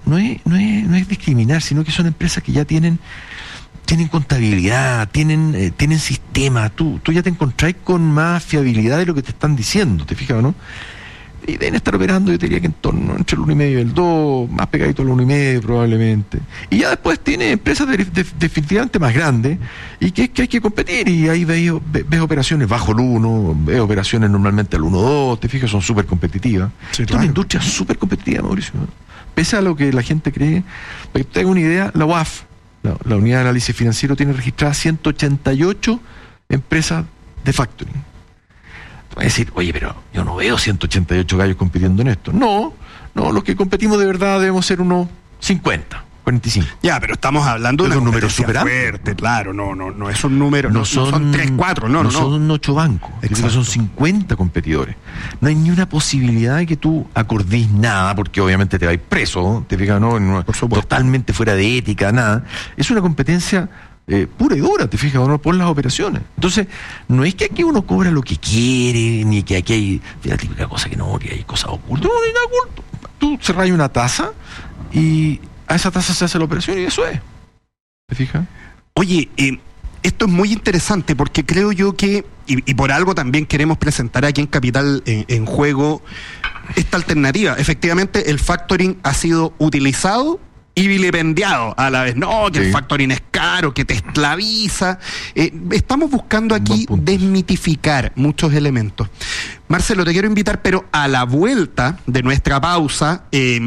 no es discriminar, sino que son empresas que ya tienen contabilidad, tienen sistemas. Tú ya te encontrás con más fiabilidad de lo que te están diciendo, ¿te fijas o no? Y deben estar operando, yo te diría que en torno entre el 1,5 y el 2, más pegadito al 1,5 probablemente. Y ya después tiene empresas definitivamente más grandes y que hay que competir. Y ahí ves operaciones bajo el 1, ves operaciones normalmente al 1,2, te fijas, son súper competitivas. Sí, es una industria súper competitiva, Mauricio. Pese a lo que la gente cree, para que te haga una idea, la UAF, la Unidad de Análisis Financiero, tiene registradas 188 empresas de factoring. Va a decir, oye, pero yo no veo 188 gallos compitiendo en esto. No, los que competimos de verdad debemos ser unos 50, 45. Ya, pero estamos hablando de un número súper fuerte, claro, no es un número, no son 3, 4, no. Son 8 bancos, son 50 competidores. No hay ni una posibilidad de que tú acordís nada, porque obviamente te vas preso, te fijas, no, totalmente fuera de ética, nada. Es una competencia pura y dura, te fijas, ¿no? Por las operaciones. Entonces, no es que aquí uno cobra lo que quiere, ni que aquí hay la típica cosa que hay cosas ocultas. No hay nada oculto. Tú cerrás una tasa y a esa tasa se hace la operación y eso es. ¿Te fijas? Oye, esto es muy interesante porque creo yo que, y por algo también queremos presentar aquí en Capital en Juego esta alternativa. Efectivamente, el factoring ha sido utilizado y vilipendiado a la vez. No, que el factoring es caro, que te esclaviza. Estamos buscando aquí desmitificar muchos elementos. Marcelo, te quiero invitar, pero a la vuelta de nuestra pausa,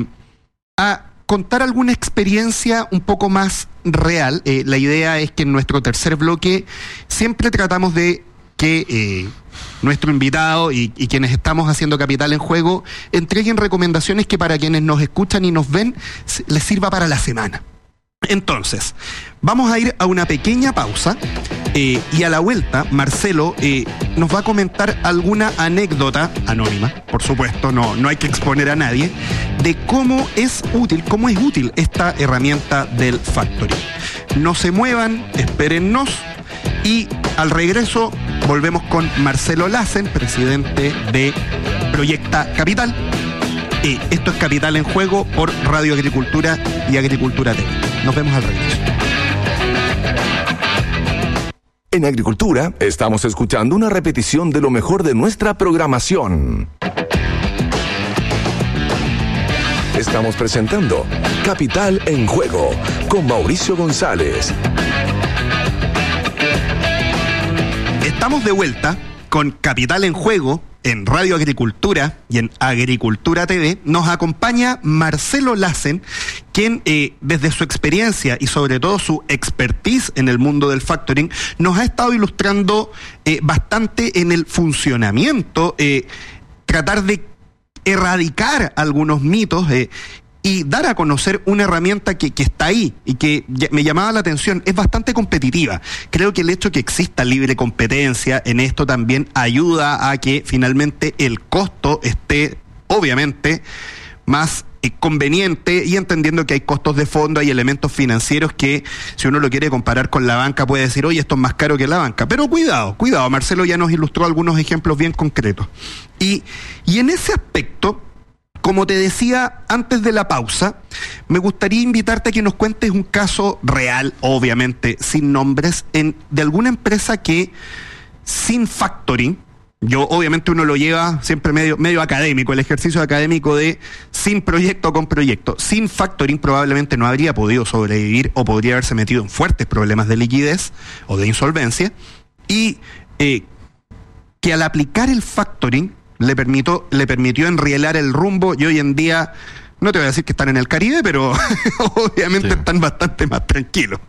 a contar alguna experiencia un poco más real. La idea es que en nuestro tercer bloque siempre tratamos de que nuestro invitado y quienes estamos haciendo Capital en Juego entreguen recomendaciones que para quienes nos escuchan y nos ven les sirva para la semana. Entonces, vamos a ir a una pequeña pausa y a la vuelta Marcelo nos va a comentar alguna anécdota anónima, por supuesto, no hay que exponer a nadie, de cómo es útil esta herramienta del factoring. No se muevan, espérennos. Y al regreso volvemos con Marcelo Lassen, presidente de Proyecta Capital. Esto es Capital en Juego por Radio Agricultura y Agricultura TV. Nos vemos al regreso. En Agricultura estamos escuchando una repetición de lo mejor de nuestra programación. Estamos presentando Capital en Juego con Mauricio González. Estamos de vuelta con Capital en Juego en Radio Agricultura y en Agricultura TV. Nos acompaña Marcelo Lassen, quien desde su experiencia y sobre todo su expertise en el mundo del factoring nos ha estado ilustrando bastante en el funcionamiento, tratar de erradicar algunos mitos y dar a conocer una herramienta que está ahí y que me llamaba la atención. Es bastante competitiva. Creo que el hecho que exista libre competencia en esto también ayuda a que finalmente el costo esté, obviamente, más conveniente, y entendiendo que hay costos de fondo, hay elementos financieros que, si uno lo quiere comparar con la banca, puede decir, oye, esto es más caro que la banca. Pero cuidado, Marcelo ya nos ilustró algunos ejemplos bien concretos. Y en ese aspecto, como te decía antes de la pausa, me gustaría invitarte a que nos cuentes un caso real, obviamente sin nombres, de alguna empresa que sin factoring, obviamente uno lo lleva siempre medio académico, el ejercicio académico de sin proyecto con proyecto. Sin factoring probablemente no habría podido sobrevivir o podría haberse metido en fuertes problemas de liquidez o de insolvencia, y que al aplicar el factoring le permitió enrielar el rumbo, y hoy en día, no te voy a decir que están en el Caribe, pero obviamente están bastante más tranquilos.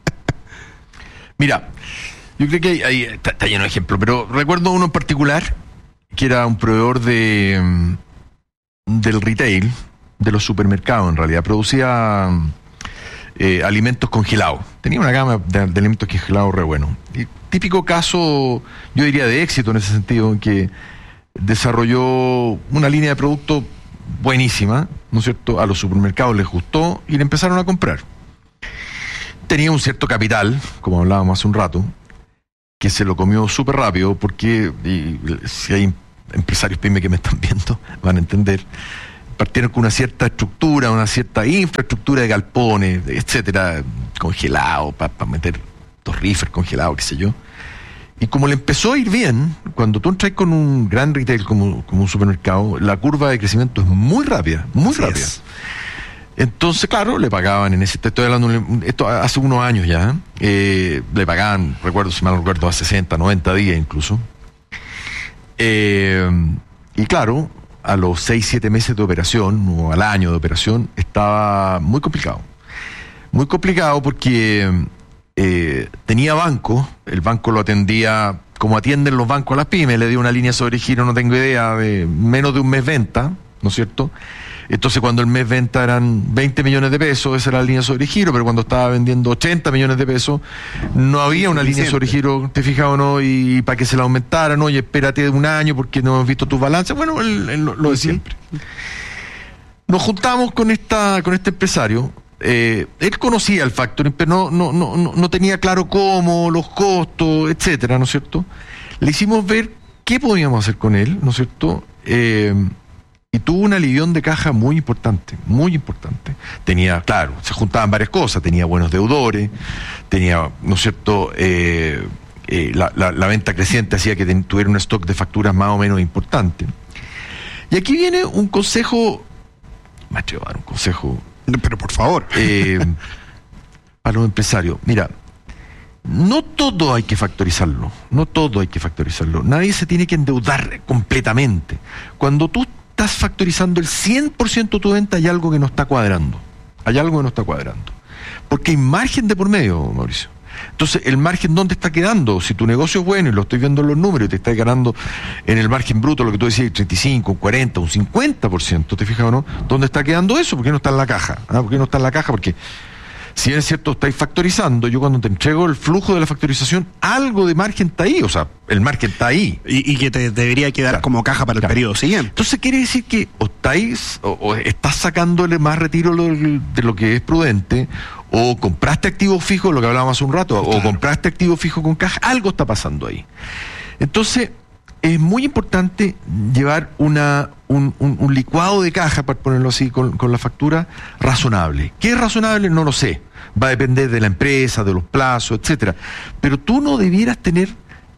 Mira, yo creo que ahí está lleno de ejemplos, pero recuerdo uno en particular, que era un proveedor del retail, de los supermercados en realidad, producía alimentos congelados, tenía una gama de alimentos congelados re bueno. Y típico caso, yo diría, de éxito en ese sentido, en que desarrolló una línea de productos buenísima, ¿no es cierto? A los supermercados les gustó y le empezaron a comprar. Tenía un cierto capital, como hablábamos hace un rato, que se lo comió súper rápido, porque si hay empresarios pyme que me están viendo, van a entender partieron con una cierta estructura, una cierta infraestructura de galpones, etcétera, congelado, para meter torríferos congelados, qué sé yo. Y como le empezó a ir bien, cuando tú entras con un gran retail como un supermercado, la curva de crecimiento es muy rápida, muy Así rápida. es. Entonces, claro, le pagaban en ese, te estoy hablando, esto hace unos años ya, le pagaban, recuerdo, si mal no recuerdo, a 60, 90 días incluso. Y claro, a los 6, 7 meses de operación, o al año de operación, estaba muy complicado. Muy complicado porque tenía banco, el banco lo atendía como atienden los bancos a las pymes, le dio una línea sobre giro, no tengo idea, de menos de un mes venta, ¿no es cierto? Entonces cuando el mes venta eran 20 millones de pesos, esa era la línea sobre giro, pero cuando estaba vendiendo 80 millones de pesos, no había una línea sobre giro, ¿te fijas o no? Y para que se la aumentaran, oye, espérate un año porque no hemos visto tus balances, bueno, lo de siempre. Nos juntamos con este empresario. Él conocía el factoring, pero no tenía claro cómo, los costos, etcétera, ¿no es cierto? Le hicimos ver qué podíamos hacer con él, ¿no es cierto? Y tuvo un alivión de caja muy importante, muy importante. Tenía, claro, se juntaban varias cosas, tenía buenos deudores, tenía, ¿no es cierto?, la venta creciente hacía que tuviera un stock de facturas más o menos importante. Y aquí viene un consejo, me atrevo a dar un consejo. Pero por favor. Para los empresarios, mira, no todo hay que factorizarlo, no todo hay que factorizarlo. Nadie se tiene que endeudar completamente. Cuando tú estás factorizando el 100% de tu venta, hay algo que no está cuadrando. Hay algo que no está cuadrando. Porque hay margen de por medio, Mauricio. Entonces, ¿el margen dónde está quedando? Si tu negocio es bueno y lo estoy viendo en los números y te estás ganando en el margen bruto, lo que tú decías, el 35, un 40, un 50%, ¿te fijas o no? ¿Dónde está quedando eso? ¿Por qué no está en la caja? ¿Por qué no está en la caja? Porque si bien es cierto, estáis factorizando, yo cuando te entrego el flujo de la factorización, algo de margen está ahí, o sea, el margen está ahí. Y que te debería quedar como caja para el periodo siguiente. Entonces quiere decir que o estás sacándole más retiro de lo que es prudente, o compraste activo fijo, lo que hablábamos hace un rato, claro, o compraste activo fijo con caja, algo está pasando ahí. Entonces, es muy importante llevar un licuado de caja, para ponerlo así, con la factura razonable. ¿Qué es razonable? No lo sé. Va a depender de la empresa, de los plazos, etcétera. Pero tú no debieras tener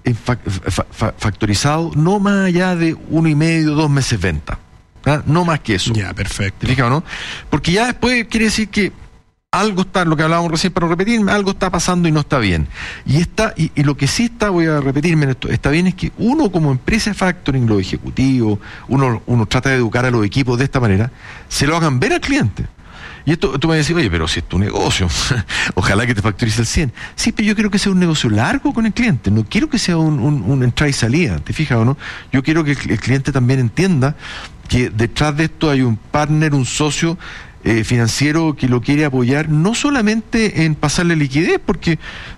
factorizado no más allá de 1,5, 2 meses venta. ¿Ah? No más que eso. Ya, perfecto. ¿Te fijas o no? Porque ya después quiere decir que algo está, lo que hablábamos recién para repetirme, algo está pasando y no está bien. Y lo que sí está, voy a repetirme en esto, está bien es que uno como empresa de factoring, los ejecutivos, uno trata de educar a los equipos de esta manera, se lo hagan ver al cliente. Y esto tú me vas a decir, oye, pero si es tu negocio, ojalá que te factorice el 100. Sí, pero yo quiero que sea un negocio largo con el cliente, no quiero que sea un entrada y salida, ¿te fijas o no? Yo quiero que el cliente también entienda que detrás de esto hay un partner, un socio financiero que lo quiere apoyar, no solamente en pasarle liquidez, porque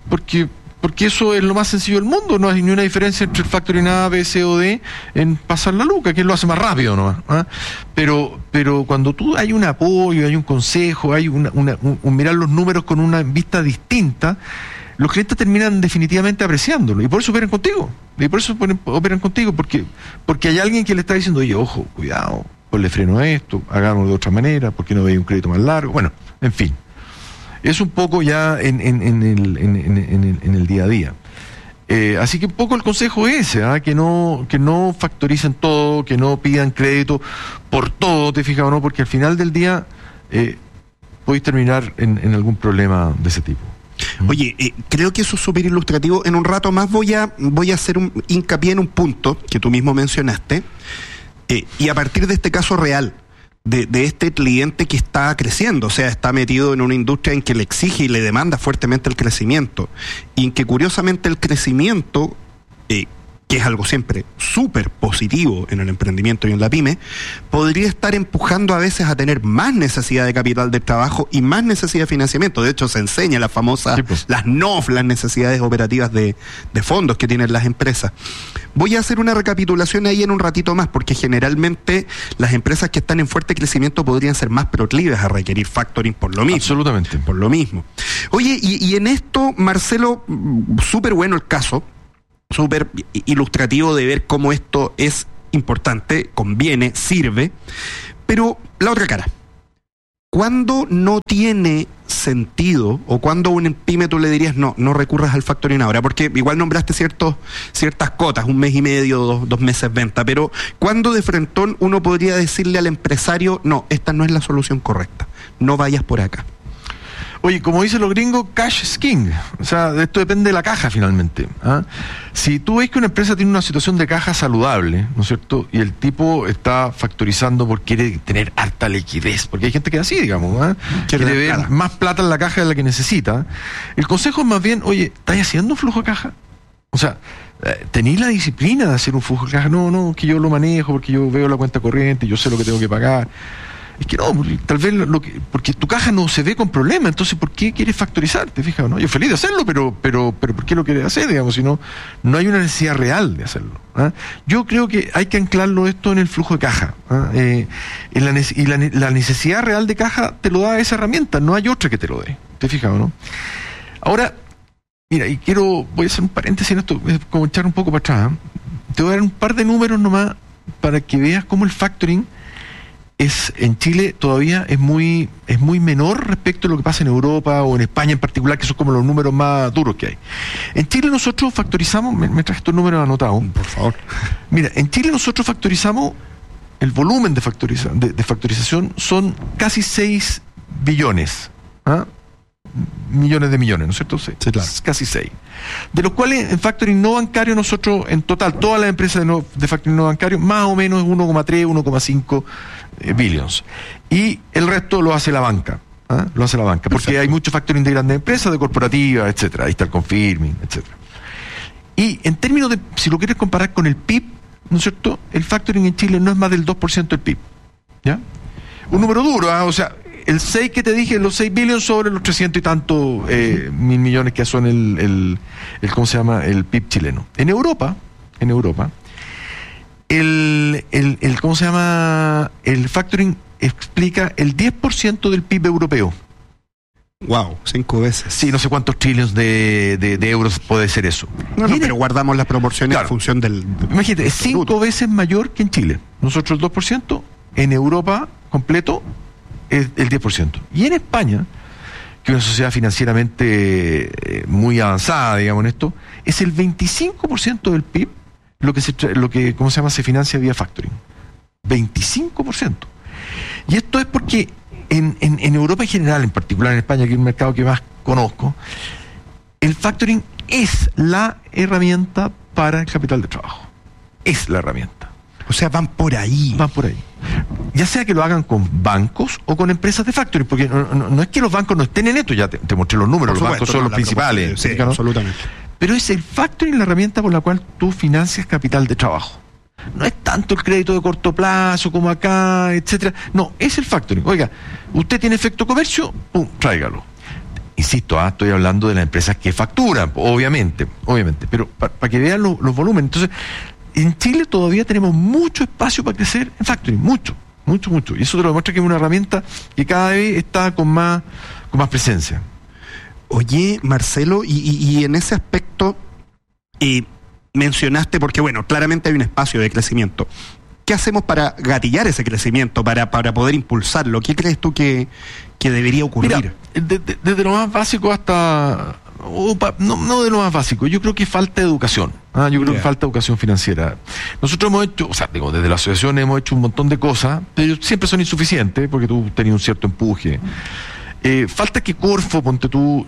eso es lo más sencillo del mundo, no hay ni una diferencia entre el factoring A, B, C o D en pasar la luca, que lo hace más rápido nomás, ¿ah? Pero cuando tú hay un apoyo, hay un consejo, hay un mirar los números con una vista distinta, los clientes terminan definitivamente apreciándolo, y por eso operan contigo, porque hay alguien que le está diciendo, oye, ojo, cuidado, ponle freno a esto, hagámoslo de otra manera, porque no veis un crédito más largo, bueno, en fin. Es un poco ya en el día a día. Así que un poco el consejo es ese, que no factoricen todo, que no pidan crédito por todo, te fijas o no, porque al final del día podéis terminar en algún problema de ese tipo. Oye, creo que eso es súper ilustrativo. En un rato más voy a hacer un hincapié en un punto que tú mismo mencionaste, y a partir de este caso real, de este cliente que está creciendo, o sea, está metido en una industria en que le exige y le demanda fuertemente el crecimiento, y en que curiosamente el crecimiento, que es algo siempre súper positivo en el emprendimiento y en la pyme, podría estar empujando a veces a tener más necesidad de capital de trabajo y más necesidad de financiamiento. De hecho, se enseña las famosas, las NOF, las necesidades operativas de fondos que tienen las empresas. Voy a hacer una recapitulación ahí en un ratito más, porque generalmente las empresas que están en fuerte crecimiento podrían ser más proclives a requerir factoring por lo mismo. Absolutamente. Por lo mismo. Oye, y en esto, Marcelo, súper bueno el caso, súper ilustrativo de ver cómo esto es importante, conviene, sirve, Pero la otra cara. ¿Cuándo no tiene sentido o cuando a un pyme tú le dirías no recurras al factoring ahora? Porque igual nombraste ciertas cotas, 1 mes y medio, 2 meses venta, pero ¿cuándo de frentón uno podría decirle al empresario no, esta no es la solución correcta, no vayas por acá? Oye, como dicen los gringos, cash is king. O sea, esto depende de la caja finalmente. ¿Ah? Si tú ves que una empresa tiene una situación de caja saludable, ¿no es cierto? Y el tipo está factorizando porque quiere tener harta liquidez, porque hay gente que es así, digamos, ¿ah? Quiere ver más plata en la caja de la que necesita. El consejo es más bien, oye, ¿estás haciendo un flujo de caja? O sea, ¿tenéis la disciplina de hacer un flujo de caja? No, que yo lo manejo porque yo veo la cuenta corriente, yo sé lo que tengo que pagar. Es que no, tal vez porque tu caja no se ve con problema, entonces ¿por qué quieres factorizar? ¿Te fijas? ¿No? Yo feliz de hacerlo, pero ¿por qué lo quieres hacer? Digamos, si no hay una necesidad real de hacerlo. ¿Ah? Yo creo que hay que anclarlo esto en el flujo de caja. ¿Ah? La necesidad real de caja te lo da esa herramienta, no hay otra que te lo dé. ¿Te fijas o no? Ahora, mira, voy a hacer un paréntesis en esto, como echar un poco para atrás. Te voy a dar un par de números nomás para que veas cómo el factoring en Chile todavía es muy menor respecto a lo que pasa en Europa o en España en particular, que son como los números más duros que hay. En Chile nosotros factorizamos, me traje estos números anotados. Por favor. Mira, en Chile nosotros factorizamos, el volumen de factorización son casi 6 billones. ¿Ah? Millones de millones, ¿no es cierto? Sí, claro. Casi 6. De los cuales en factoring no bancario nosotros, en total, todas las empresas de factoring no bancario, más o menos 1,3, 1,5 billions. Y el resto lo hace la banca. ¿Ah? Lo hace la banca. Porque Perfecto. Hay mucho factoring de grandes empresas, de corporativas, etcétera. Ahí está el confirming, etcétera. Y en términos de, si lo quieres comparar con el PIB, ¿no es cierto? El factoring en Chile no es más del 2% del PIB. ¿Ya? Un número duro, ¿eh? O sea, el 6 que te dije, los 6 billones sobre los 300 y tantos mil millones que son el ¿cómo se llama? El PIB chileno. En Europa, ¿cómo se llama? El factoring explica el 10% del PIB europeo. Wow, 5 veces. Sí, no sé cuántos trillones de euros puede ser eso. No, pero guardamos las proporciones en función del imagínate, es 5 veces mayor que en Chile. Nosotros el 2%, en Europa completo el 10%. Y en España, que es una sociedad financieramente muy avanzada, digamos en esto, es el 25% del PIB lo que ¿cómo se llama? Se financia vía factoring. 25%. Y esto es porque en Europa en general, en particular en España, que es un mercado que más conozco, el factoring es la herramienta para el capital de trabajo. Es la herramienta. O sea, van por ahí. Ya sea que lo hagan con bancos o con empresas de factoring, porque no es que los bancos no estén en esto, ya te mostré los números, los bancos son los principales. Sí, ¿no? Absolutamente. Pero es el factoring la herramienta por la cual tú financias capital de trabajo. No es tanto el crédito de corto plazo como acá, etcétera. No, es el factoring. Oiga, usted tiene efecto comercio, ¡pum!, tráigalo. Insisto, estoy hablando de las empresas que facturan, obviamente, pero para que vean los volúmenes. Entonces, en Chile todavía tenemos mucho espacio para crecer en factoring, mucho. Y eso te lo demuestra que es una herramienta que cada vez está con más presencia. Oye, Marcelo, y en ese aspecto mencionaste, porque bueno, claramente hay un espacio de crecimiento. ¿Qué hacemos para gatillar ese crecimiento, para poder impulsarlo? ¿Qué crees tú que debería ocurrir? Mira, desde lo más básico hasta... No de lo más básico, yo creo que falta educación. Yo creo que falta educación financiera. Nosotros hemos hecho, desde la asociación hemos hecho un montón de cosas, pero siempre son insuficientes porque tú tenías un cierto empuje. Falta que Corfo, ponte tú,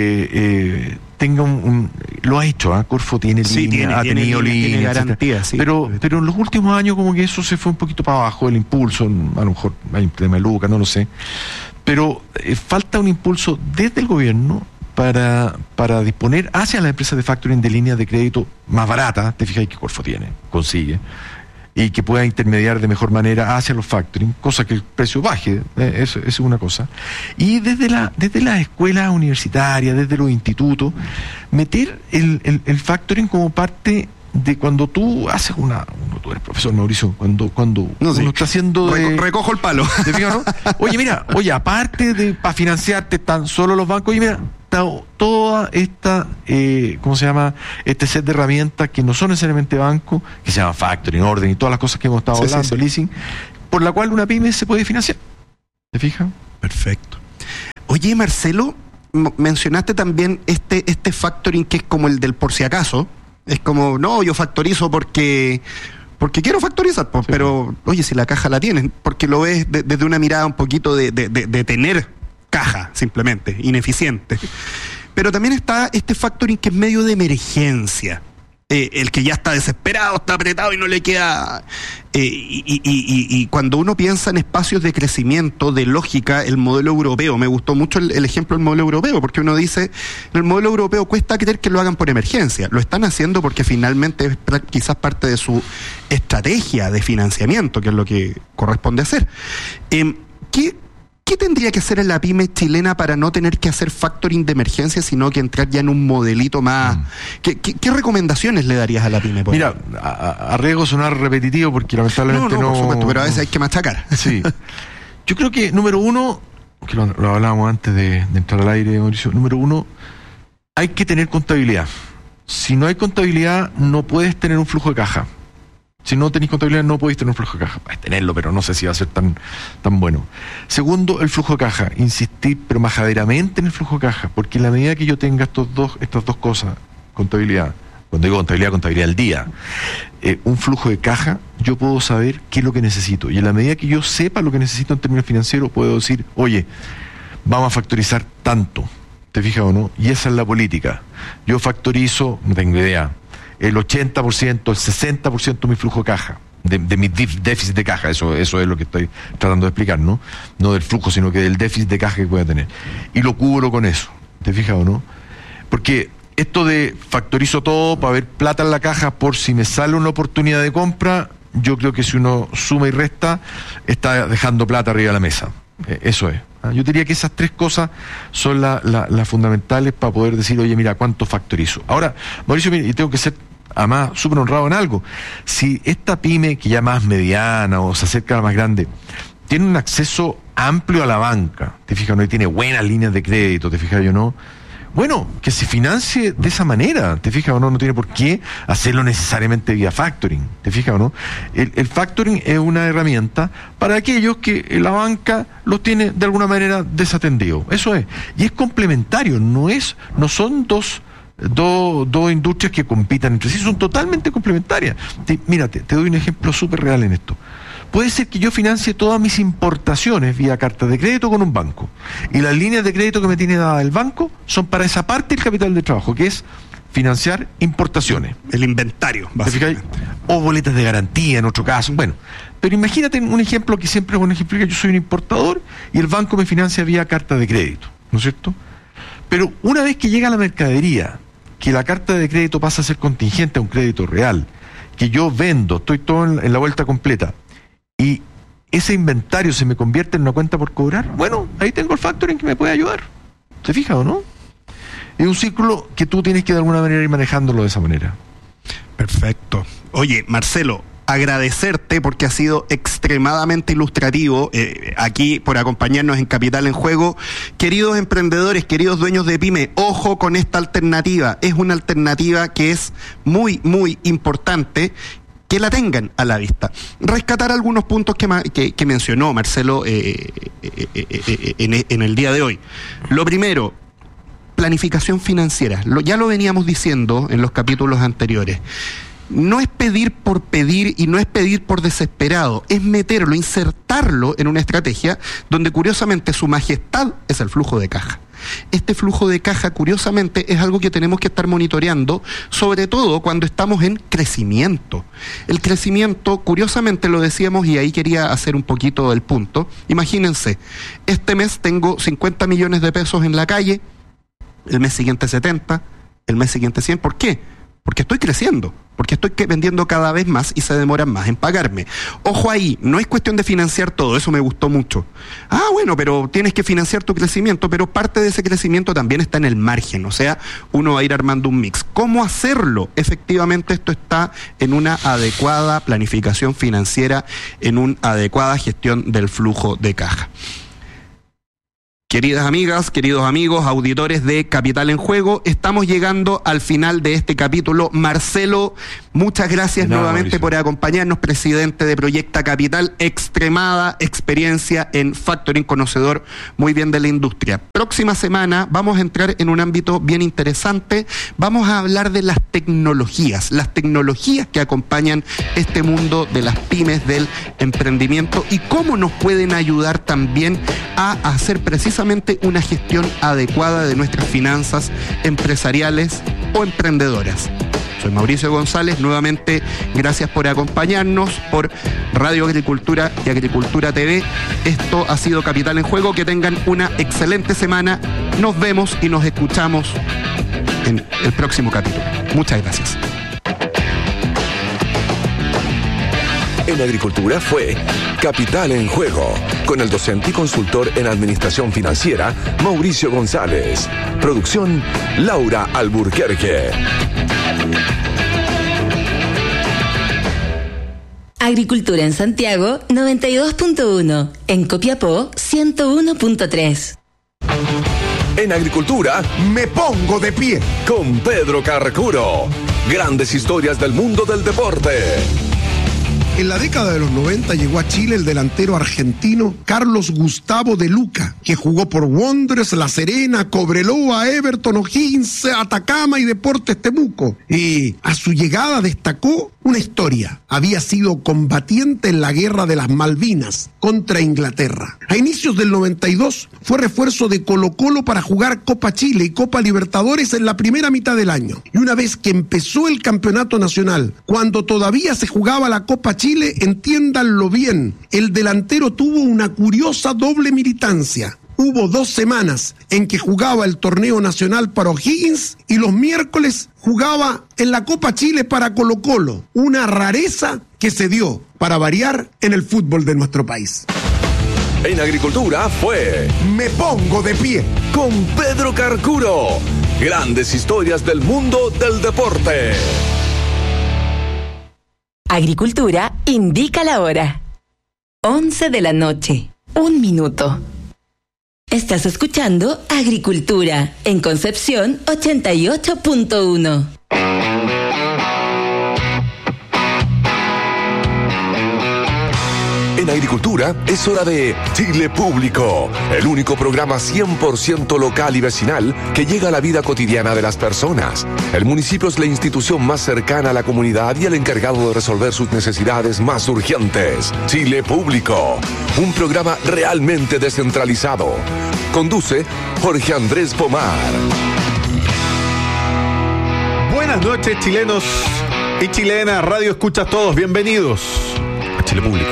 tenga lo ha hecho, Corfo tiene línea, ha tenido línea, tiene garantía, sí. Pero en los últimos años como que eso se fue un poquito para abajo, el impulso, a lo mejor hay un tema de Lucas, no lo sé. Pero falta un impulso desde el gobierno para disponer hacia las empresas de factoring de líneas de crédito más baratas, te fijas que Corfo consigue, y que pueda intermediar de mejor manera hacia los factoring, cosa que el precio baje, eso es una cosa. Y desde las escuelas universitarias, desde los institutos, meter el factoring como parte de cuando tú haces tú eres profesor, Mauricio, cuando uno está haciendo recojo el palo. ¿Te fijas, no? Oye, aparte de para financiarte tan solo los bancos, oye, mira, toda esta, ¿cómo se llama? Este set de herramientas que no son necesariamente bancos, que se llama factoring, orden y todas las cosas que hemos estado hablando, leasing, por la cual una pyme se puede financiar. ¿Te fijas? Perfecto. Oye, Marcelo, mencionaste también este factoring que es como el del por si acaso. Es como, no, yo factorizo porque quiero factorizar, pues, sí. Pero, oye, si la caja la tienes, porque lo ves desde una mirada un poquito de tener caja, simplemente, ineficiente. Pero también está este factoring que es medio de emergencia. El que ya está desesperado, está apretado y no le queda... Y cuando uno piensa en espacios de crecimiento, de lógica, el modelo europeo, me gustó mucho el ejemplo del modelo europeo, porque uno dice, en el modelo europeo cuesta creer que lo hagan por emergencia, lo están haciendo porque finalmente es quizás parte de su estrategia de financiamiento, que es lo que corresponde hacer. ¿Qué tendría que hacer en la pyme chilena para no tener que hacer factoring de emergencia, sino que entrar ya en un modelito más? ¿Qué recomendaciones le darías a la pyme? Mira, a riesgo de sonar repetitivo, porque lamentablemente no... por supuesto, pero a veces hay que machacar. Sí. Yo creo que, número uno, que lo hablábamos antes de entrar al aire, Mauricio, número uno, hay que tener contabilidad. Si no hay contabilidad, no puedes tener un flujo de caja. Si no tenéis contabilidad, no podéis tener un flujo de caja. Puedes tenerlo, pero no sé si va a ser tan bueno. Segundo, el flujo de caja. Insistir, pero majaderamente en el flujo de caja, porque en la medida que yo tenga estas dos cosas, contabilidad, cuando digo contabilidad al día, un flujo de caja, yo puedo saber qué es lo que necesito. Y en la medida que yo sepa lo que necesito en términos financieros, puedo decir, oye, vamos a factorizar tanto. ¿Te fijas o no? Y esa es la política. Yo factorizo, no tengo idea, el 80%, el 60% de mi flujo de caja, de mi déficit de caja, eso es lo que estoy tratando de explicar, ¿no? No del flujo, sino que del déficit de caja que pueda tener. Y lo cubro con eso, ¿te fijas o no? Porque esto de factorizo todo para ver plata en la caja por si me sale una oportunidad de compra, yo creo que si uno suma y resta, está dejando plata arriba de la mesa. Eso es. Yo diría que esas tres cosas son las fundamentales para poder decir, oye, mira, ¿cuánto factorizo? Ahora, Mauricio, mira, y tengo que ser además súper honrado en algo. Si esta pyme, que ya más mediana o se acerca a la más grande, tiene un acceso amplio a la banca, te fijas, ¿no? Y tiene buenas líneas de crédito, te fijas, yo no. Bueno, que se financie de esa manera, ¿te fijas o no? No tiene por qué hacerlo necesariamente vía factoring, ¿te fijas o no? El factoring es una herramienta para aquellos que la banca los tiene de alguna manera desatendidos, eso es. Y es complementario, no son dos industrias que compitan entre sí, son totalmente complementarias. Mira, te doy un ejemplo súper real en esto. Puede ser que yo financie todas mis importaciones vía carta de crédito con un banco. Y las líneas de crédito que me tiene dada el banco son para esa parte del capital de trabajo, que es financiar importaciones. El inventario, básicamente. O boletas de garantía en otro caso. Bueno, pero imagínate un ejemplo que siempre es un ejemplo que yo soy un importador y el banco me financia vía carta de crédito, ¿no es cierto? Pero una vez que llega la mercadería, que la carta de crédito pasa a ser contingente a un crédito real, que yo vendo, estoy todo en la vuelta completa, y ese inventario se me convierte en una cuenta por cobrar, bueno, ahí tengo el factoring que me puede ayudar. ¿Se fija o no? Es un círculo que tú tienes que de alguna manera ir manejándolo de esa manera. Perfecto. Oye, Marcelo, agradecerte porque ha sido extremadamente ilustrativo aquí por acompañarnos en Capital en Juego. Queridos emprendedores, queridos dueños de pyme, ojo con esta alternativa. Es una alternativa que es muy, muy importante que la tengan a la vista. Rescatar algunos puntos que mencionó Marcelo en el día de hoy. Lo primero, planificación financiera. Ya lo veníamos diciendo en los capítulos anteriores. No es pedir por pedir y no es pedir por desesperado, es meterlo, insertarlo en una estrategia donde curiosamente su majestad es el flujo de caja. Este flujo de caja, curiosamente, es algo que tenemos que estar monitoreando, sobre todo cuando estamos en crecimiento. El crecimiento, curiosamente lo decíamos, y ahí quería hacer un poquito el punto. Imagínense, este mes tengo 50 millones de pesos en la calle, el mes siguiente 70, el mes siguiente 100. ¿Por qué? Porque estoy creciendo, porque estoy vendiendo cada vez más y se demoran más en pagarme. Ojo ahí, no es cuestión de financiar todo, eso me gustó mucho. Ah, bueno, pero tienes que financiar tu crecimiento, pero parte de ese crecimiento también está en el margen, o sea, uno va a ir armando un mix. ¿Cómo hacerlo? Efectivamente, esto está en una adecuada planificación financiera, en una adecuada gestión del flujo de caja. Queridas amigas, queridos amigos, auditores de Capital en Juego, estamos llegando al final de este capítulo. Marcelo, muchas gracias nuevamente Mauricio por acompañarnos, presidente de Proyecta Capital, extremada experiencia en factoring, conocedor muy bien de la industria. Próxima semana vamos a entrar en un ámbito bien interesante, vamos a hablar de las tecnologías que acompañan este mundo de las pymes, del emprendimiento y cómo nos pueden ayudar también a hacer precisamente una gestión adecuada de nuestras finanzas empresariales o emprendedoras. Soy Mauricio González, nuevamente gracias por acompañarnos por Radio Agricultura y Agricultura TV. Esto ha sido Capital en Juego, que tengan una excelente semana, nos vemos y nos escuchamos en el próximo capítulo. Muchas gracias. En Agricultura fue Capital en Juego, con el docente y consultor en Administración Financiera, Mauricio González. Producción, Laura Alburquerque. Agricultura en Santiago, 92.1. En Copiapó, 101.3. En Agricultura, me pongo de pie con Pedro Carcuro. Grandes historias del mundo del deporte. En la década de los 90 llegó a Chile el delantero argentino Carlos Gustavo de Luca, que jugó por Wanderers, La Serena, Cobreloa, Everton, O'Higgins, Atacama y Deportes Temuco. Y a su llegada destacó una historia. Había sido combatiente en la Guerra de las Malvinas contra Inglaterra. A inicios del 92 fue refuerzo de Colo-Colo para jugar Copa Chile y Copa Libertadores en la primera mitad del año. Y una vez que empezó el campeonato nacional, cuando todavía se jugaba la Copa Chile, entiéndanlo bien, el delantero tuvo una curiosa doble militancia. Hubo 2 semanas en que jugaba el torneo nacional para O'Higgins y los miércoles jugaba en la Copa Chile para Colo-Colo. Una rareza que se dio, para variar, en el fútbol de nuestro país. En Agricultura fue Me pongo de pie con Pedro Carcuro. Grandes historias del mundo del deporte. Agricultura indica la hora. 11 de la noche. 1 minuto. Estás escuchando Agricultura en Concepción 88.1. En Agricultura es hora de Chile Público, el único programa 100% local y vecinal que llega a la vida cotidiana de las personas. El municipio es la institución más cercana a la comunidad y el encargado de resolver sus necesidades más urgentes. Chile Público, un programa realmente descentralizado. Conduce Jorge Andrés Pomar. Buenas noches, chilenos y chilenas, radio escuchas todos, bienvenidos a Chile Público.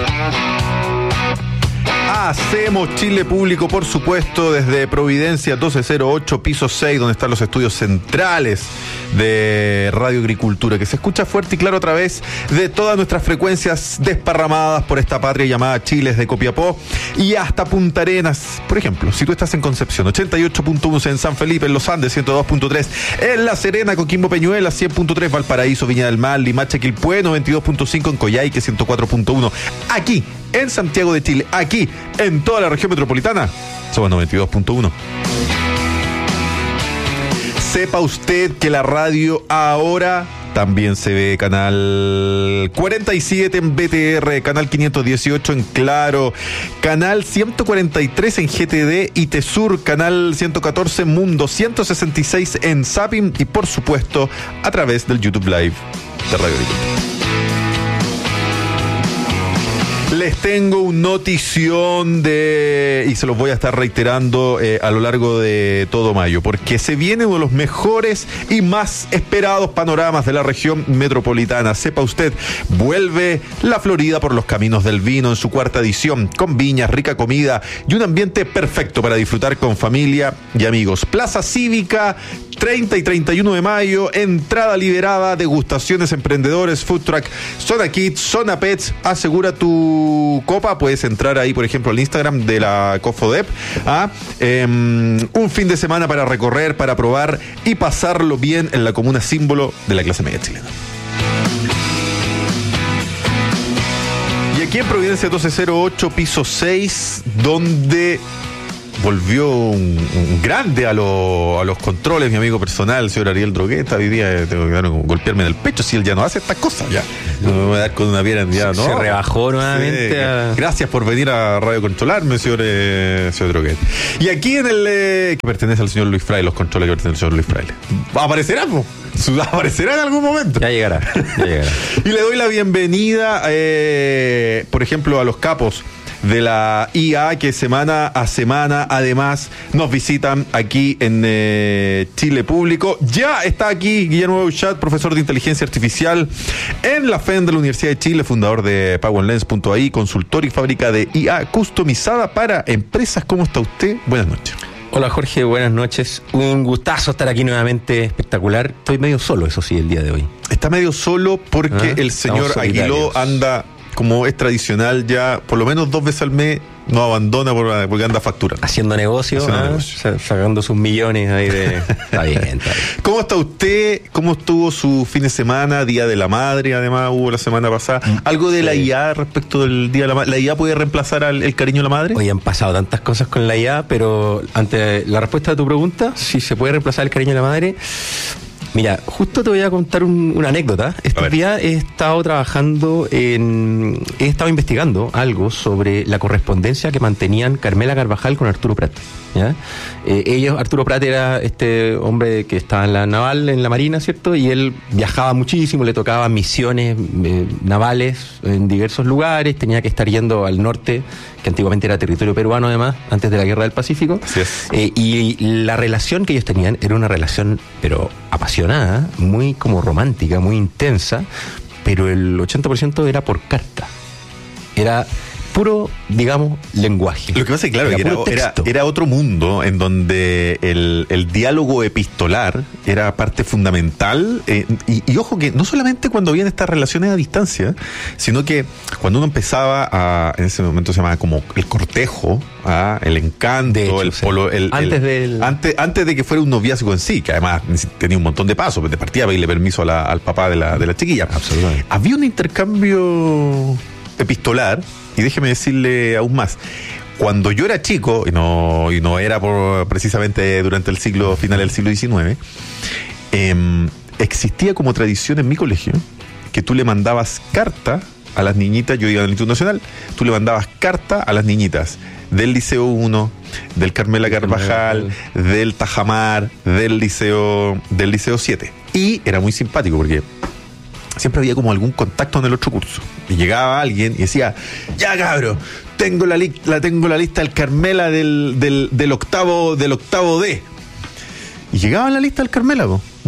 Hacemos Chile Público, por supuesto, desde Providencia 1208, piso 6, donde están los estudios centrales de Radio Agricultura, que se escucha fuerte y claro a través de todas nuestras frecuencias desparramadas por esta patria llamada Chile, desde Copiapó y hasta Punta Arenas. Por ejemplo, si tú estás en Concepción, 88.1 en San Felipe, en Los Andes, 102.3 en La Serena, Coquimbo, Peñuela, 100.3 Valparaíso, Viña del Mar, Limache, Quilpué, 92.5 en Coyhaique, 104.1 aquí en Santiago de Chile, aquí en toda la región metropolitana, somos 92.1. Sepa usted que la radio ahora también se ve canal 47 en BTR, canal 518 en Claro, canal 143 en GTD y Tesur, canal 114 en Mundo, 166 en Zapping y por supuesto a través del YouTube Live de Radio Agricultura. Les tengo un notición y se los voy a estar reiterando a lo largo de todo mayo, porque se viene uno de los mejores y más esperados panoramas de la región metropolitana. Sepa usted, vuelve la Florida por los caminos del vino en su 4ª edición, con viñas, rica comida y un ambiente perfecto para disfrutar con familia y amigos. Plaza Cívica, 30 y 31 de mayo, entrada liberada, degustaciones, emprendedores, food truck, zona kids, zona pets, asegura tu copa, puedes entrar ahí por ejemplo al Instagram de la Cofodep, un fin de semana para recorrer, para probar y pasarlo bien en la comuna símbolo de la clase media chilena. Y aquí en Providencia 1208, piso 6, donde volvió un grande a los controles, mi amigo personal, el señor Ariel Drogueta. Hoy día tengo que golpearme en el pecho si él ya no hace estas cosas. Ya no me voy a dar con una pierna, ya no. Se rebajó nuevamente. Sí. Gracias por venir a Radio Controlarme, señor Drogueta. Y aquí en el que pertenece al señor Luis Fraile, los controles que pertenecen al señor Luis Fraile. Aparecerá, ¿no? Aparecerá en algún momento. Ya llegará. Y le doy la bienvenida, por ejemplo, a los capos de la IA que semana a semana además nos visitan aquí en Chile Público. Ya está aquí Guillermo Beuchat, profesor de inteligencia artificial en la FEN de la Universidad de Chile, fundador de PowerLens.ai, consultor y fábrica de IA customizada para empresas. ¿Cómo está usted? Buenas noches. Hola Jorge, buenas noches. Un gustazo estar aquí nuevamente, espectacular. Estoy medio solo, eso sí, el día de hoy. Está medio solo porque el señor Aguiló anda, como es tradicional ya, por lo menos 2 veces al mes, no abandona porque anda facturando. Haciendo negocio, sacando sus millones ahí de... Está bien. ¿Cómo está usted? ¿Cómo estuvo su fin de semana? Día de la Madre, además, hubo la semana pasada. ¿Algo de la IA respecto del Día de la Madre? ¿La IA puede reemplazar el cariño a la madre? Hoy han pasado tantas cosas con la IA, pero ante la respuesta a tu pregunta, si se puede reemplazar el cariño a la madre... Mira, justo te voy a contar una anécdota. Estos días he estado investigando algo sobre la correspondencia que mantenían Carmela Carvajal con Arturo Prat. ¿Ya? Arturo Prat era este hombre que estaba en la naval, en la marina, ¿cierto? Y él viajaba muchísimo, le tocaban misiones navales en diversos lugares, tenía que estar yendo al norte, que antiguamente era territorio peruano además, antes de la Guerra del Pacífico. Así es. Y la relación que ellos tenían era una relación, pero apasionada, muy como romántica, muy intensa, pero el 80% era por carta. Era puro, digamos, lenguaje. Lo que pasa es que, claro, era otro mundo en donde el diálogo epistolar era parte fundamental. Y ojo que no solamente cuando habían estas relaciones a distancia, sino que cuando uno empezaba en ese momento se llamaba como el cortejo, el encanto, hecho, el polo, antes de que fuera un noviazgo en sí, que además tenía un montón de pasos, de partida pedirle permiso al papá de la chiquilla. Absolutamente. Había un intercambio epistolar. Y déjeme decirle aún más, cuando yo era chico, y no era precisamente durante el final del siglo XIX, existía como tradición en mi colegio que tú le mandabas carta a las niñitas. Yo iba al Instituto Nacional, tú le mandabas carta a las niñitas del Liceo 1, del Carmela Carvajal, del Tajamar, del Liceo 7. Y era muy simpático porque siempre había como algún contacto en el otro curso. Y llegaba alguien y decía, ya cabro, tengo la lista del Carmela del octavo D. Y llegaba la lista del Carmela,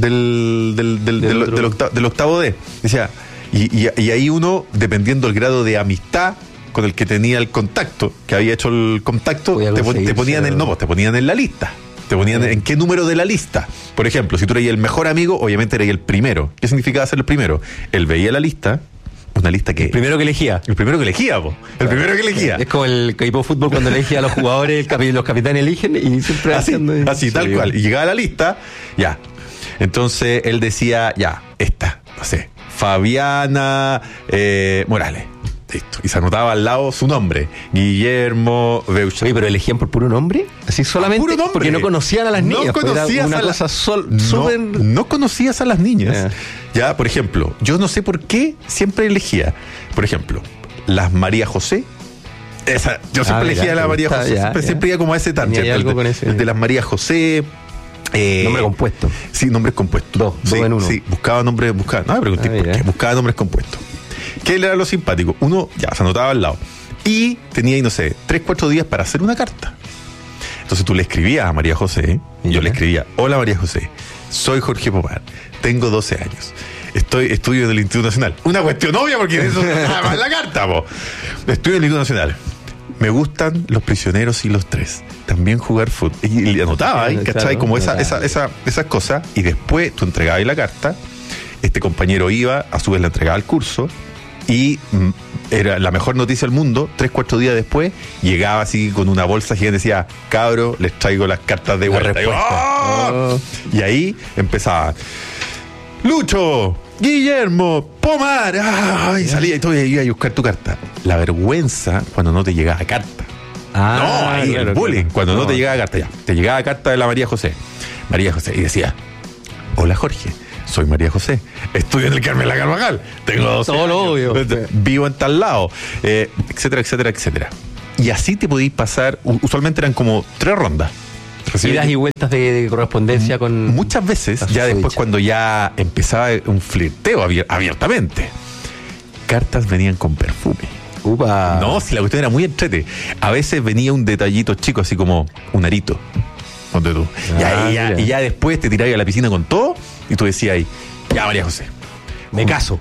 del octavo D. Decía, y ahí uno, dependiendo del grado de amistad con el que tenía el contacto, que había hecho el contacto, te ponían en la lista. Te ponían en qué número de la lista. Por ejemplo, si tú eres el mejor amigo, obviamente eres el primero. ¿Qué significaba ser el primero? Él veía la lista, una lista que... El primero que elegía. El primero que elegía. Es como el equipo de fútbol cuando elegía a los jugadores, los capitanes eligen y siempre así tal cual. Y llegaba la lista, ya. Entonces él decía, ya, esta, no sé, Fabiana Morales. Listo. Y se anotaba al lado su nombre, Guillermo Beuchat. Oye, pero elegían por puro nombre, así solamente, puro nombre. Porque no conocían a las niñas. No conocías a las niñas. Ya, por ejemplo, yo no sé por qué siempre elegía, por ejemplo, las María José. Yo siempre elegía a la María José. Siempre iba como a ese tanto. El de las María José. Nombre compuesto. Sí, nombres compuestos. Dos en uno. Sí, buscaba nombres. No me pregunté por qué. Buscaba nombres compuestos. ¿Qué era lo simpático? Uno ya se anotaba al lado. Y tenía ahí, no sé, 3-4 días para hacer una carta. Entonces tú le escribías a María José. Y yo le escribía, hola María José, soy Jorge Pomar, tengo 12 años. Estudio en el Instituto Nacional. Una cuestión obvia porque eso es la carta, po. Estudio en el Instituto Nacional. Me gustan los prisioneros y los 3. También jugar fútbol. Y le anotaba ahí, ¿cachai? Como esas cosas. Y después tú entregabas ahí la carta. Este compañero iba, a su vez la entregaba al curso. Y era la mejor noticia del mundo. 3-4 días después llegaba así con una bolsa gigante y decía, cabro, les traigo las cartas de vuelta. Y ahí empezaba Lucho, Guillermo, Pomar. Y salía y todo, y iba a buscar tu carta. La vergüenza cuando no te llegaba carta. No, ahí claro, el bullying. claro. Cuando no te llegaba carta, ya. Te llegaba carta de la María José. Y decía: hola Jorge, soy María José, estudio en el Carmela Carvajal, tengo 12 Todo lo años, obvio. vivo en tal lado, etcétera, etcétera, etcétera. Y así te podís pasar, usualmente eran como 3 rondas. Idas y vueltas de correspondencia con... Muchas veces, la ya después susodicha. cuando ya empezaba un flirteo abiertamente, cartas venían con perfume. Upa. No, si la cuestión era muy entrete. A veces venía un detallito chico, así como un arito. Ponte tú. Mira. Y ya después te tirabas a la piscina con todo y tú decías ahí: ya, María José, Me caso.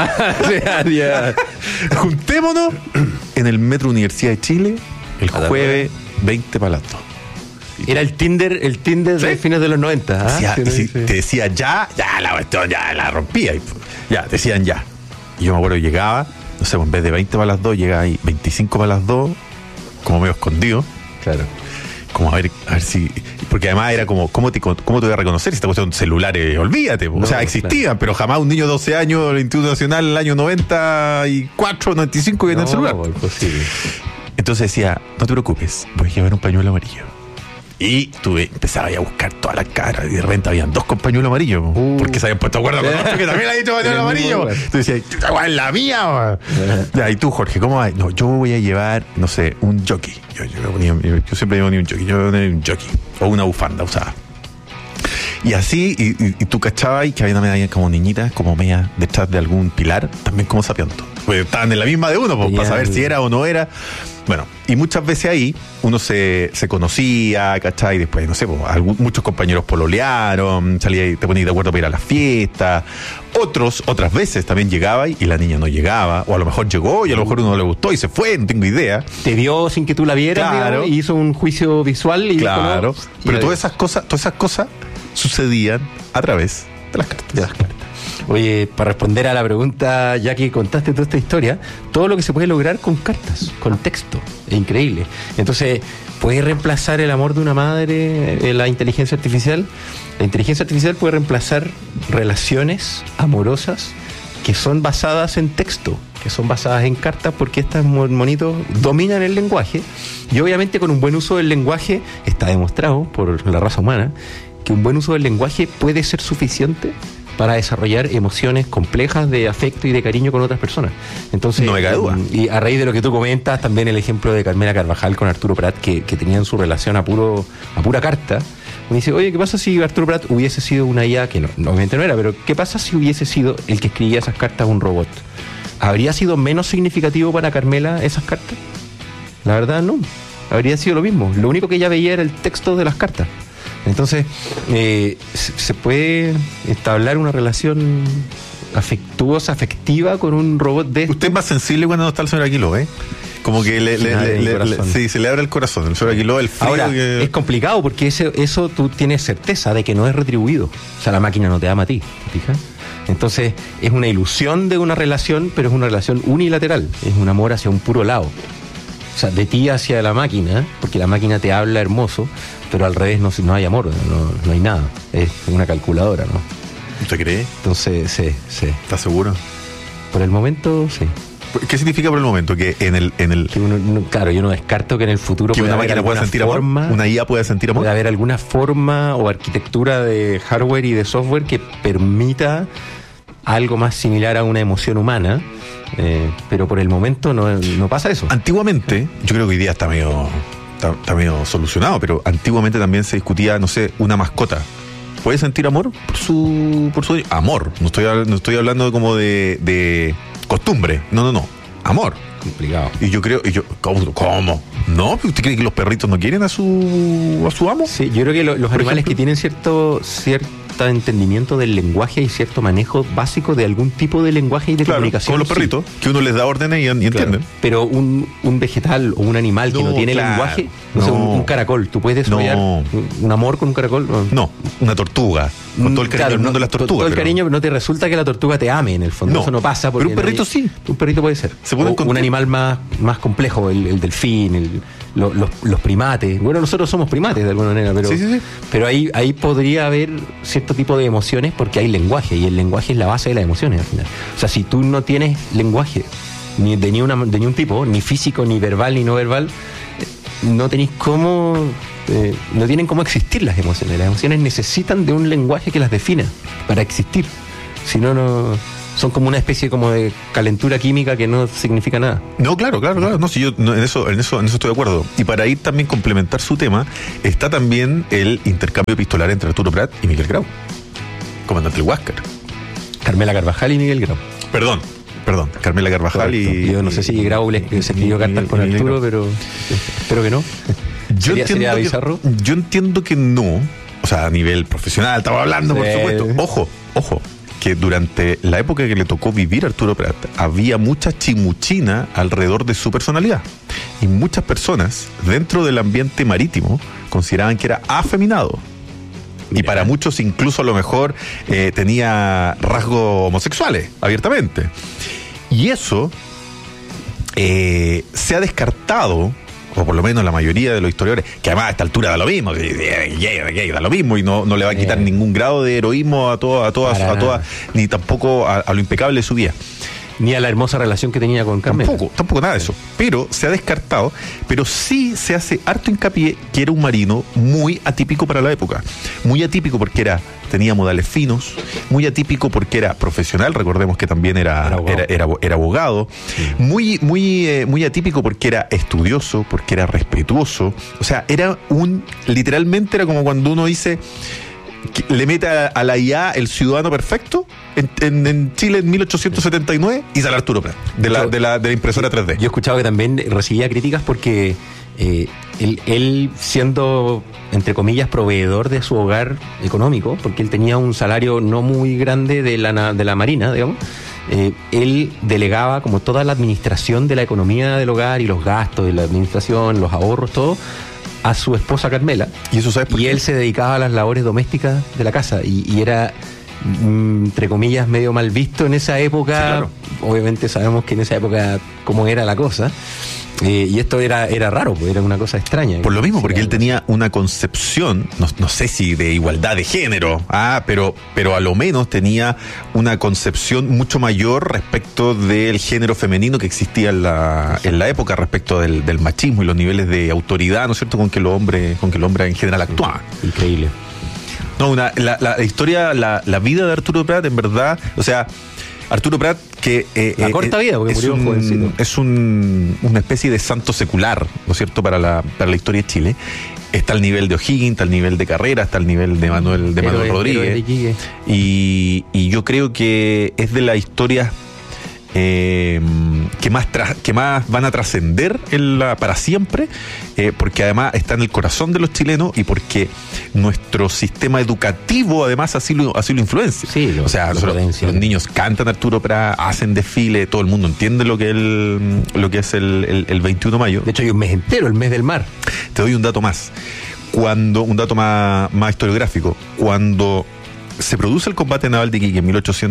juntémonos en el Metro Universidad de Chile el A la jueves 20 para las 2. Era el Tinder de Sí. fines de los 90. ¿ah? Decía- Sí, sí. Te decía ya la cuestión, ya la rompía. Ya, decían ya. Y yo me acuerdo que llegaba, no sé, en vez de 20 para las 2, llegaba ahí 25 para las 2, como medio escondido. Claro. Como a ver si. Porque además era como, ¿cómo te voy a reconocer si esta cuestión celulares? Olvídate. O No, sea, existían, pero jamás un niño de 12 años del Instituto Nacional en el año 94, 95 viene el celular. No, imposible. Entonces decía: no te preocupes, voy a llevar un pañuelo amarillo. Y empezaba a buscar todas las caras y de repente habían 2 con pañuelo amarillo. Porque se habían puesto de acuerdo con otro que también le ha dicho pañuelo amarillo. Entonces decía: esta guay es la mía. Wa". Ya, y tú, Jorge, ¿cómo vas? No, yo voy a llevar, no sé, un jockey. Yo siempre llevo un jockey. Yo voy a poner un jockey o una bufanda usada. Y así, y tú cachabas y que había como niñitas, como media detrás de algún pilar, también como sapiento. Pues estaban en la misma de uno, pues, para saber si era o no era. Bueno, y muchas veces ahí uno se conocía, ¿cachai? Y después, no sé, pues, muchos compañeros pololearon, salía y te ponías de acuerdo para ir a la fiesta. Otras veces también llegaba y la niña no llegaba, o a lo mejor llegó y a lo mejor uno no le gustó y se fue, no tengo idea. Te vio sin que tú la vieras, Claro. digamos, y hizo un juicio visual y Claro, dijo, no, pero y todas esas cosas sucedían a través de las cartas. Oye, para responder a la pregunta, ya que contaste toda esta historia, todo lo que se puede lograr con cartas, con texto, es increíble. Entonces, ¿puede reemplazar el amor de una madre la inteligencia artificial? La inteligencia artificial puede reemplazar relaciones amorosas que son basadas en texto, que son basadas en cartas, porque estos monitos dominan el lenguaje, y obviamente con un buen uso del lenguaje, está demostrado por la raza humana, que un buen uso del lenguaje puede ser suficiente para desarrollar emociones complejas de afecto y de cariño con otras personas. Entonces, no me cabe duda. Y a raíz de lo que tú comentas, también el ejemplo de Carmela Carvajal con Arturo Prat, que tenían su relación a pura carta. Me dice: oye, ¿qué pasa si Arturo Prat hubiese sido una IA, que no, obviamente no era, pero ¿qué pasa si hubiese sido el que escribía esas cartas un robot? ¿Habría sido menos significativo para Carmela esas cartas? La verdad, no. Habría sido lo mismo. Lo único que ella veía era el texto de las cartas. Entonces, se puede entablar una relación afectiva con un robot de... Usted es más sensible cuando no está el señor Aquiló, ¿eh? Como que sí, se le abre el corazón. El señor Aquiló, el frío. Ahora, es complicado porque eso tú tienes certeza de que no es retribuido. O sea, la máquina no te ama a ti, ¿te fijas? Entonces, es una ilusión de una relación, pero es una relación unilateral. Es un amor hacia un puro lado. O sea, de ti hacia la máquina, porque la máquina te habla hermoso, pero al revés no hay amor, no hay nada. Es una calculadora, ¿no? ¿Usted cree? Entonces, sí. ¿Está seguro? Por el momento, sí. ¿Qué significa por el momento? Que en el Que claro, yo no descarto que en el futuro que una máquina pueda sentir amor, una IA pueda sentir amor. Puede haber alguna forma o arquitectura de hardware y de software que permita algo más similar a una emoción humana, pero por el momento no pasa eso. Antiguamente, yo creo que hoy día está medio solucionado, pero antiguamente también se discutía, no sé, una mascota. ¿Puede sentir amor por su amor? No estoy hablando como de costumbre. No. Amor. Complicado. Y yo creo, ¿cómo? ¿No? ¿Usted cree que los perritos no quieren a su amo? Sí, yo creo que los animales ejemplo, que tienen cierto entendimiento del lenguaje y cierto manejo básico de algún tipo de lenguaje y de comunicación. Como los perritos, sí, que uno les da órdenes y entienden. Pero un vegetal o un animal que no tiene lenguaje, no sé, un caracol, ¿tú puedes desarrollar un amor con un caracol? No, una tortuga. Con todo el cariño del mundo de las tortugas. Todo el cariño, pero no te resulta que la tortuga te ame en el fondo. No, eso no pasa. Porque pero un perrito sí. Un perrito puede ser. Un animal más complejo, el delfín, los primates. Bueno, nosotros somos primates de alguna manera, pero, sí. Pero ahí podría haber cierto tipo de emociones porque hay lenguaje, y el lenguaje es la base de las emociones al final. O sea, si tú no tienes lenguaje de ni un tipo, ni físico, ni verbal, ni no verbal, no tenéis cómo, no tienen cómo existir las emociones. Las emociones necesitan de un lenguaje que las defina para existir. Si no, no son como una especie como de calentura química que no significa nada. No, claro. No, si yo en eso estoy de acuerdo. Y para ir también complementar su tema, está también el intercambio epistolar entre Arturo Prat y Miguel Grau, comandante del Huáscar. Carmela Carvajal y Miguel Grau. Perdón, Carmela Carvajal. Correcto. Y yo no sé si Grau se escribió cartas con Arturo, pero espero que no. ¿Sería bizarro? Yo entiendo que no. O sea, a nivel profesional, estaba hablando, por supuesto. Ojo, que durante la época que le tocó vivir a Arturo Prat, había mucha chimuchina alrededor de su personalidad. Y muchas personas, dentro del ambiente marítimo, consideraban que era afeminado. Y para muchos incluso a lo mejor tenía rasgos homosexuales, abiertamente. Y eso se ha descartado, o por lo menos la mayoría de los historiadores, que además a esta altura da lo mismo, gay da lo mismo, y no le va a quitar ningún grado de heroísmo a toda, ni tampoco a lo impecable de su vida. Ni a la hermosa relación que tenía con Carmela. Tampoco nada de eso. Pero se ha descartado, pero sí se hace harto hincapié que era un marino muy atípico para la época. Muy atípico porque tenía modales finos, muy atípico porque era profesional, recordemos que también era abogado, sí. Muy atípico porque era estudioso, porque era respetuoso. O sea, literalmente era como cuando uno dice, le mete a la IA el ciudadano perfecto en Chile en 1879 y sale Arturo Prat de la impresora 3D. Yo he escuchado que también recibía críticas porque él siendo, entre comillas, proveedor de su hogar económico, porque él tenía un salario no muy grande de la Marina, digamos, él delegaba como toda la administración de la economía del hogar y los gastos de la administración, los ahorros, todo, a su esposa Carmela. ¿Y eso sabes por qué? Él se dedicaba a las labores domésticas de la casa y era, entre comillas, medio mal visto en esa época. Sí, claro. Obviamente sabemos que en esa época cómo era la cosa. Y esto era raro, pues era una cosa extraña. Por lo mismo, porque él tenía una concepción, no sé si de igualdad de género, pero a lo menos tenía una concepción mucho mayor respecto del género femenino que existía en la época, respecto del machismo y los niveles de autoridad, ¿no es cierto?, con que el hombre en general actuaba. Increíble. No, la historia, la vida de Arturo Prat, en verdad, o sea, Arturo Prat, que la corta vida, porque murió jovencito. Es una especie de santo secular, ¿no es cierto?, para la historia de Chile. Está al nivel de O'Higgins, está al nivel de Carrera, está al nivel de Manuel Rodríguez. Y yo creo que es de las historias que más van a trascender para siempre, porque además está en el corazón de los chilenos y porque nuestro sistema educativo además así lo influencia. Sí, o sea, los niños cantan Arturo Prat, hacen desfile, todo el mundo entiende lo que es el 21 de mayo. De hecho hay un mes entero, el mes del mar. Te doy un dato más. Un dato más historiográfico. Cuando se produce el combate naval de Iquique en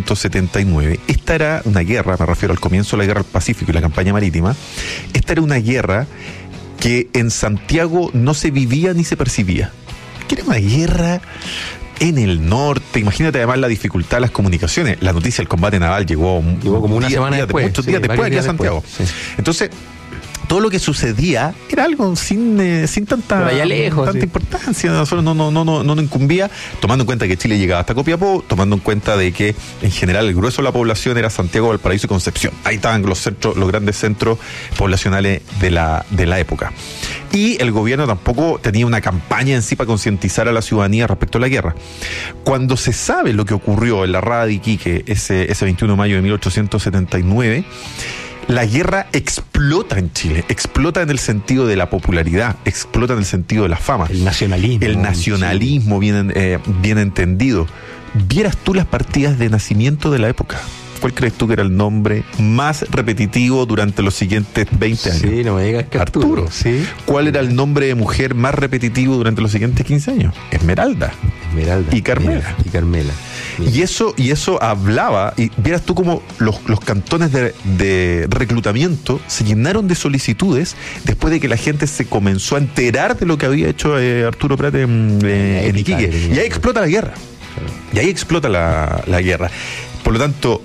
1879. Esta era una guerra, me refiero al comienzo de la guerra del Pacífico y la campaña marítima. Esta era una guerra que en Santiago no se vivía ni se percibía. Que era una guerra en el norte. Imagínate además la dificultad de las comunicaciones. La noticia del combate naval llegó como una semana después. Muchos días después aquí a Santiago. Sí. Entonces, todo lo que sucedía era algo sin tanta importancia. Nosotros no nos incumbía, tomando en cuenta que Chile llegaba hasta Copiapó, tomando en cuenta de que en general el grueso de la población era Santiago, Valparaíso y Concepción. Ahí estaban los grandes centros poblacionales de la época. Y el gobierno tampoco tenía una campaña en sí para concientizar a la ciudadanía respecto a la guerra. Cuando se sabe lo que ocurrió en la Rada de Iquique ese 21 de mayo de 1879, la guerra explota en Chile, explota en el sentido de la popularidad, explota en el sentido de la fama. El nacionalismo bien entendido. Vieras tú las partidas de nacimiento de la época. ¿Cuál crees tú que era el nombre más repetitivo durante los siguientes 20 años? Sí, no me digas que Arturo. ¿Sí? ¿Cuál era el nombre de mujer más repetitivo durante los siguientes 15 años? Esmeralda. Y Carmela. Mira. Y eso hablaba, y vieras tú como los cantones de reclutamiento se llenaron de solicitudes después de que la gente se comenzó a enterar de lo que había hecho Arturo Prat en Iquique. Y ahí explota la guerra. Y ahí explota la guerra. Por lo tanto,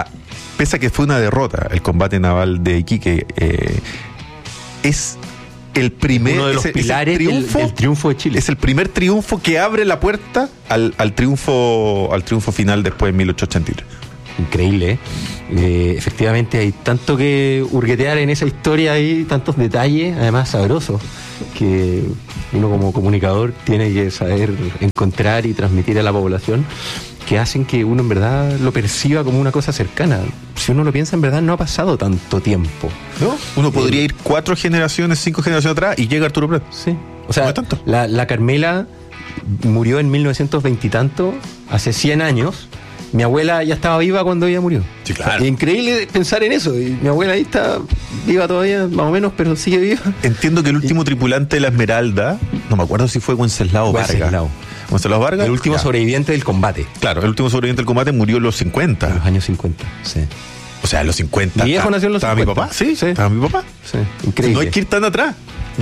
pese a que fue una derrota el combate naval de Iquique, es el primer uno de los pilares del triunfo de Chile. Es el primer triunfo que abre la puerta al triunfo final después de 1883. Increíble, efectivamente hay tanto que hurguetear en esa historia, hay tantos detalles, además sabrosos, que uno como comunicador tiene que saber encontrar y transmitir a la población, que hacen que uno en verdad lo perciba como una cosa cercana. Si uno lo piensa, en verdad no ha pasado tanto tiempo, ¿no? Uno podría ir 4 generaciones, 5 generaciones atrás y llega Arturo Prat. Sí, o sea, no es tanto. La Carmela murió en 1920 y tanto, hace 100 años. Mi abuela ya estaba viva cuando ella murió. Sí, claro. Es increíble pensar en eso. Y mi abuela ahí está viva todavía, más o menos, pero sigue viva. Entiendo que el último tripulante de la Esmeralda, no me acuerdo si fue Wenceslao Vargas. Wenceslao Vargas. El último sobreviviente del combate. Claro, el último sobreviviente del combate murió en los 50. En los años 50, sí. O sea, en los 50. Mi viejo nació en los 50. ¿Estaba mi papá? Sí, estaba mi papá. Sí, increíble. No hay que ir tan atrás.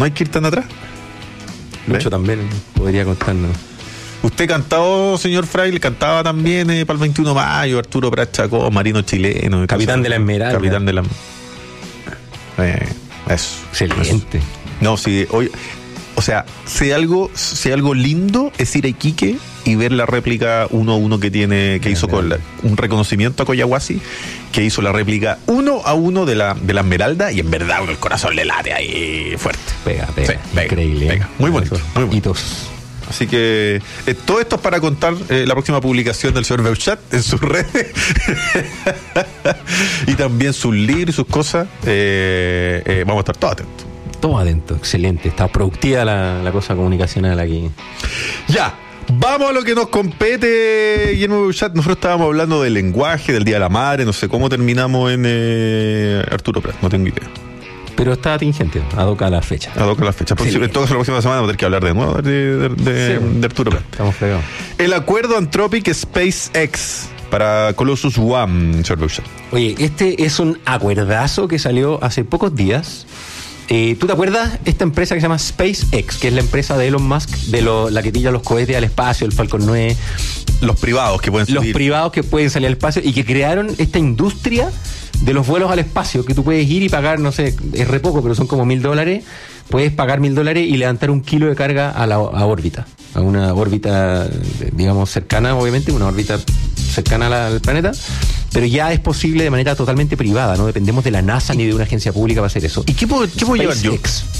Lucho también podría contarnos. Usted cantado, señor Fraile, cantaba también para el 21 de mayo, Arturo Prat Chacón, marino chileno. Capitán de la Esmeralda. Capitán de la... Eso. Excelente. Eso. No, sí, hoy... O sea, si algo lindo es ir a Iquique y ver la réplica 1-1 que hizo con un reconocimiento a Coyahuasi, que hizo la réplica 1-1 de la Esmeralda, y en verdad uno el corazón le late ahí fuerte. Pega. Sí, increíble. Pega. Muy bonito. Hitos. Así que todo esto es para contar la próxima publicación del señor Beuchat en sus redes y también sus libros y sus cosas. Vamos a estar todos atentos. Todo atento, excelente. Está productiva la cosa comunicacional aquí. Ya, vamos a lo que nos compete, Guillermo Beuchat. Nosotros estábamos hablando del lenguaje, del Día de la Madre, no sé cómo terminamos en Arturo Prat, no tengo idea. Pero está atingente, adoca la fecha. En todo caso, la próxima semana vamos a tener que hablar de nuevo de Arturo Prat. Estamos fregados. El acuerdo Anthropic SpaceX para Colossus One, señor Beuchat. Oye, este es un acuerdazo que salió hace pocos días. ¿Tú te acuerdas esta empresa que se llama SpaceX, que es la empresa de Elon Musk, de la que tira los cohetes al espacio, el Falcon 9? Los privados que pueden salir. Los privados que pueden salir al espacio y que crearon esta industria de los vuelos al espacio, que tú puedes ir y pagar, no sé, es re poco, pero son como $1,000. Puedes pagar $1,000 y levantar 1 kilo de carga a órbita. A una órbita, digamos, cercana, obviamente, una órbita cercana al planeta, pero ya es posible de manera totalmente privada, no dependemos de la NASA ni de una agencia pública para hacer eso. ¿Y qué puedo llevar yo?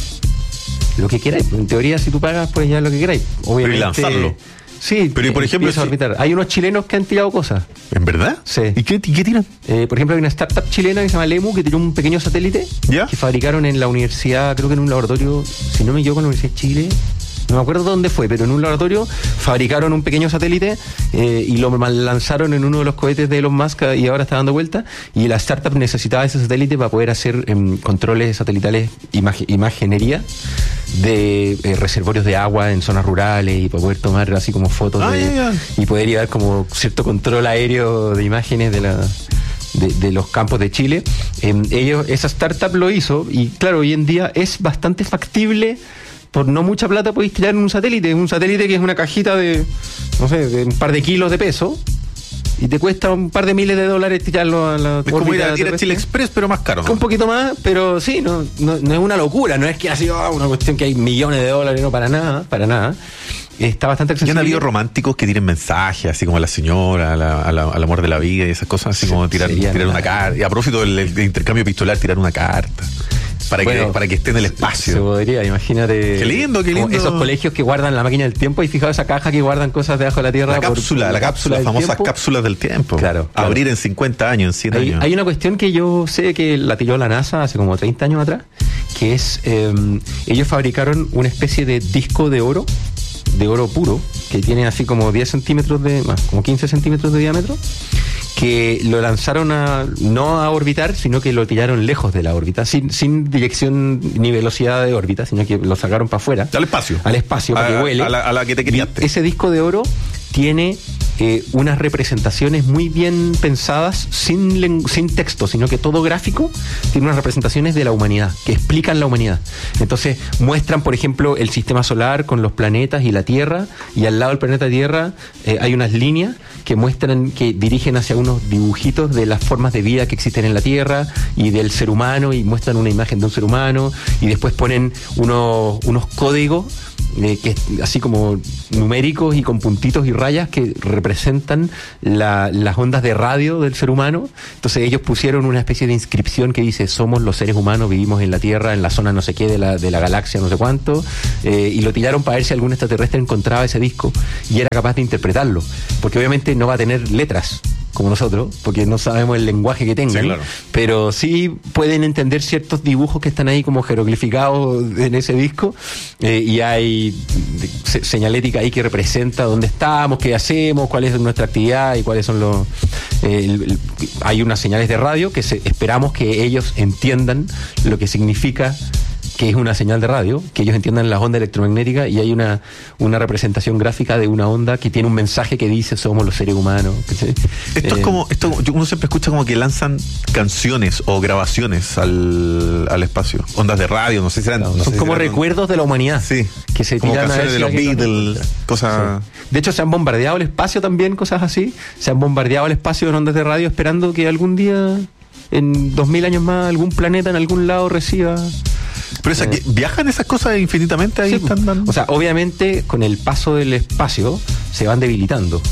Lo que queráis. En teoría, si tú pagas, pues ya lo que queráis. Obviamente. Pero lanzarlo. Sí, pero por ejemplo, hay unos chilenos que han tirado cosas. ¿En verdad? Sí. ¿Y qué tiran? Por ejemplo, hay una startup chilena que se llama Lemu, que tiró un pequeño satélite. ¿Ya? Que fabricaron en la universidad, creo que en un laboratorio, si no me equivoco, en la Universidad de Chile. No me acuerdo dónde fue, pero en un laboratorio fabricaron un pequeño satélite y lo lanzaron en uno de los cohetes de Elon Musk y ahora está dando vuelta. Y la startup necesitaba ese satélite para poder hacer controles satelitales, imaginería de reservorios de agua en zonas rurales y para poder tomar así como fotos y poder llevar como cierto control aéreo de imágenes de los campos de Chile. Esa startup lo hizo y claro, hoy en día es bastante factible. Por no mucha plata podéis tirar un satélite que es una cajita de, no sé, de un par de kilos de peso y te cuesta un par de miles de dólares tirarlo a la órbita. Es como ir a tirar Chile Express, pero más caro, ¿no? Un poquito más, pero sí, no es una locura, no es que ha sido una cuestión que hay millones de dólares, no, para nada. Está bastante accesible. ¿Y han habido románticos que tiren mensajes, así como a la señora, al amor de la vida y esas cosas, así como tirar una carta? Y a propósito del intercambio epistolar, tirar una carta. Para que esté en el espacio. Se podría, imagínate. Qué lindo. Esos colegios que guardan la máquina del tiempo. ¿Y fijado esa caja que guardan cosas debajo de la tierra? La cápsula, las famosas cápsulas del tiempo. Claro. Abrir en 50 años, en 100 años. Hay una cuestión que yo sé que la tiró la NASA hace como 30 años atrás, que es, ellos fabricaron una especie de disco de oro puro, que tiene así como 10 centímetros como 15 centímetros de diámetro, que lo lanzaron no a orbitar, sino que lo tiraron lejos de la órbita, sin dirección ni velocidad de órbita, sino que lo sacaron para afuera. Al espacio para que vuele. A la que te criaste. Ese disco de oro tiene unas representaciones muy bien pensadas, sin texto, sino que todo gráfico tiene unas representaciones de la humanidad, que explican la humanidad. Entonces muestran, por ejemplo, el sistema solar con los planetas y la Tierra, y al lado del planeta Tierra hay unas líneas que muestran, que dirigen hacia unos dibujitos de las formas de vida que existen en la Tierra y del ser humano, y muestran una imagen de un ser humano, y después ponen unos códigos que así como numéricos y con puntitos y rayas que representan las ondas de radio del ser humano. Entonces ellos pusieron una especie de inscripción que dice: somos los seres humanos, vivimos en la Tierra, en la zona no sé qué de la galaxia no sé cuánto, y lo tiraron para ver si algún extraterrestre encontraba ese disco y era capaz de interpretarlo, porque obviamente no va a tener letras como nosotros, porque no sabemos el lenguaje que tengan, sí, claro, pero sí pueden entender ciertos dibujos que están ahí como jeroglificados en ese disco, y hay señalética ahí que representa dónde estamos, qué hacemos, cuál es nuestra actividad y cuáles son los... hay unas señales de radio que esperamos que ellos entiendan lo que significa que es una señal de radio, que ellos entiendan las ondas electromagnéticas, y hay una representación gráfica de una onda que tiene un mensaje que dice: somos los seres humanos. Esto es como, uno siempre escucha como que lanzan canciones o grabaciones al espacio, ondas de radio, no sé si eran... No, son como recuerdos de la humanidad. Sí, que se como tiran canciones de los Beatles, cosas... Sí. De hecho, se han bombardeado el espacio también, cosas así. Se han bombardeado el espacio en ondas de radio esperando que algún día, en 2000 años más, algún planeta en algún lado reciba... Pero ¿viajan esas cosas infinitamente ahí? Sí, están dando... O sea, obviamente con el paso del espacio se van debilitando.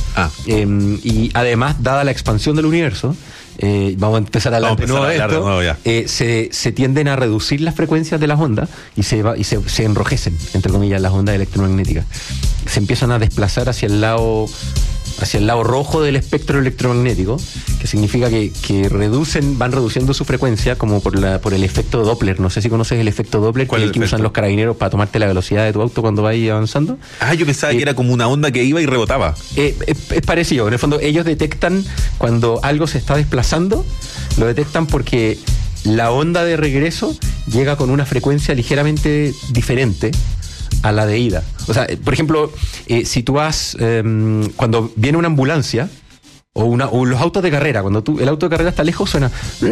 Y además, dada la expansión del universo, vamos a empezar a hablar de nuevo de esto, se tienden a reducir las frecuencias de las ondas y se enrojecen, entre comillas, las ondas electromagnéticas. Se empiezan a desplazar hacia el lado rojo del espectro electromagnético, que significa que van reduciendo su frecuencia como por el efecto Doppler. No sé si conoces el efecto Doppler, que es el que usan los carabineros para tomarte la velocidad de tu auto cuando vas avanzando. Yo pensaba que era como una onda que iba y rebotaba. Es parecido. En el fondo, ellos detectan cuando algo se está desplazando, lo detectan porque la onda de regreso llega con una frecuencia ligeramente diferente a la de ida. O sea, por ejemplo, si tú vas, cuando viene una ambulancia o los autos de carrera, cuando el auto de carrera está lejos, suena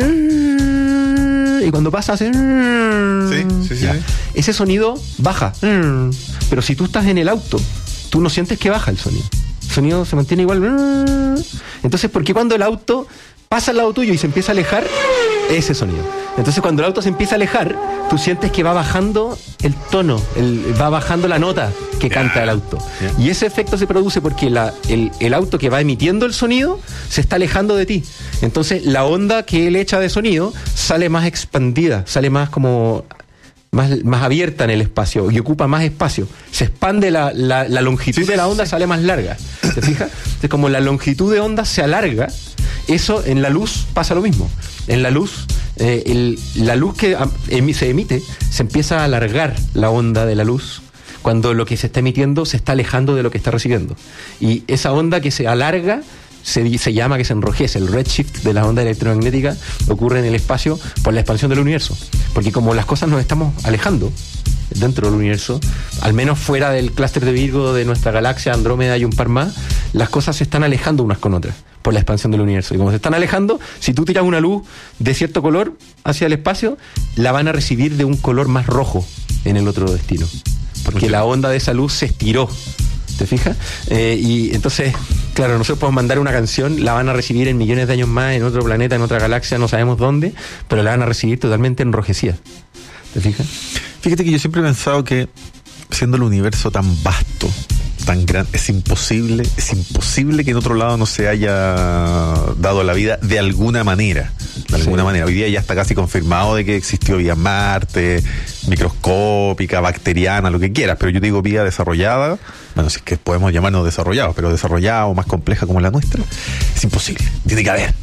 y cuando pasa hace sí. Ese sonido baja, pero si tú estás en el auto, tú no sientes que baja el sonido. El sonido se mantiene igual. Entonces, ¿por qué cuando el auto pasa al lado tuyo y se empieza a alejar, ese sonido? Entonces, cuando el auto se empieza a alejar, tú sientes que va bajando el tono, va bajando la nota que canta el auto. Y ese efecto se produce porque el auto que va emitiendo el sonido se está alejando de ti. Entonces, la onda que él echa de sonido sale más expandida, sale más como... Más abierta en el espacio y ocupa más espacio. Se expande la longitud de la onda, sale más larga. ¿Te fijas? Entonces, como la longitud de onda se alarga, eso en la luz pasa lo mismo. En la luz, la luz que se emite, se empieza a alargar la onda de la luz cuando lo que se está emitiendo se está alejando de lo que está recibiendo. Y esa onda que se alarga se llama que se enrojece. El redshift de las ondas electromagnéticas ocurre en el espacio por la expansión del universo. Porque como las cosas nos estamos alejando dentro del universo, al menos fuera del clúster de Virgo de nuestra galaxia, Andrómeda y un par más, las cosas se están alejando unas con otras por la expansión del universo. Y como se están alejando, si tú tiras una luz de cierto color hacia el espacio, la van a recibir de un color más rojo en el otro destino. Porque la onda de esa luz se estiró. ¿Te fijas? Y entonces, claro, nosotros podemos mandar una canción, la van a recibir en millones de años más, en otro planeta, en otra galaxia, no sabemos dónde, pero la van a recibir totalmente enrojecida. ¿Te fijas? Fíjate que yo siempre he pensado que, siendo el universo tan vasto, tan grande, es imposible que en otro lado no se haya dado la vida de alguna manera. De alguna manera. Hoy día ya está casi confirmado de que existió vida en Marte, microscópica, bacteriana, lo que quieras, pero yo digo vida desarrollada, bueno, si es que podemos llamarnos desarrollados, pero desarrollada o más compleja como la nuestra, es imposible. Tiene que haber.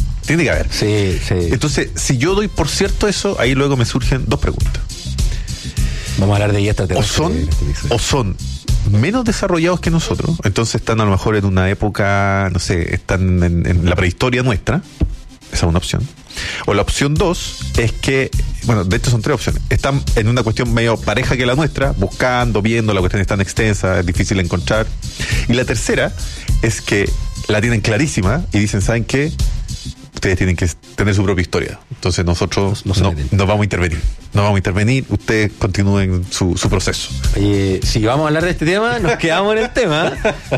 Sí. Entonces, si yo doy por cierto eso, ahí luego me surgen dos preguntas. Vamos a hablar de extraterrestres. O son menos desarrollados que nosotros, entonces están a lo mejor en una época, no sé, están en la prehistoria nuestra. Esa es una opción. O la opción 2 es que, bueno, de hecho son tres opciones. Están en una cuestión medio pareja que la nuestra, buscando, viendo, la cuestión es tan extensa, es difícil de encontrar. Y la tercera es que la tienen clarísima y dicen, ¿saben qué? Ustedes tienen que tener su propia historia. Entonces nosotros no vamos a intervenir. No vamos a intervenir, ustedes continúen su proceso. Si vamos a hablar de este tema, nos quedamos en el tema.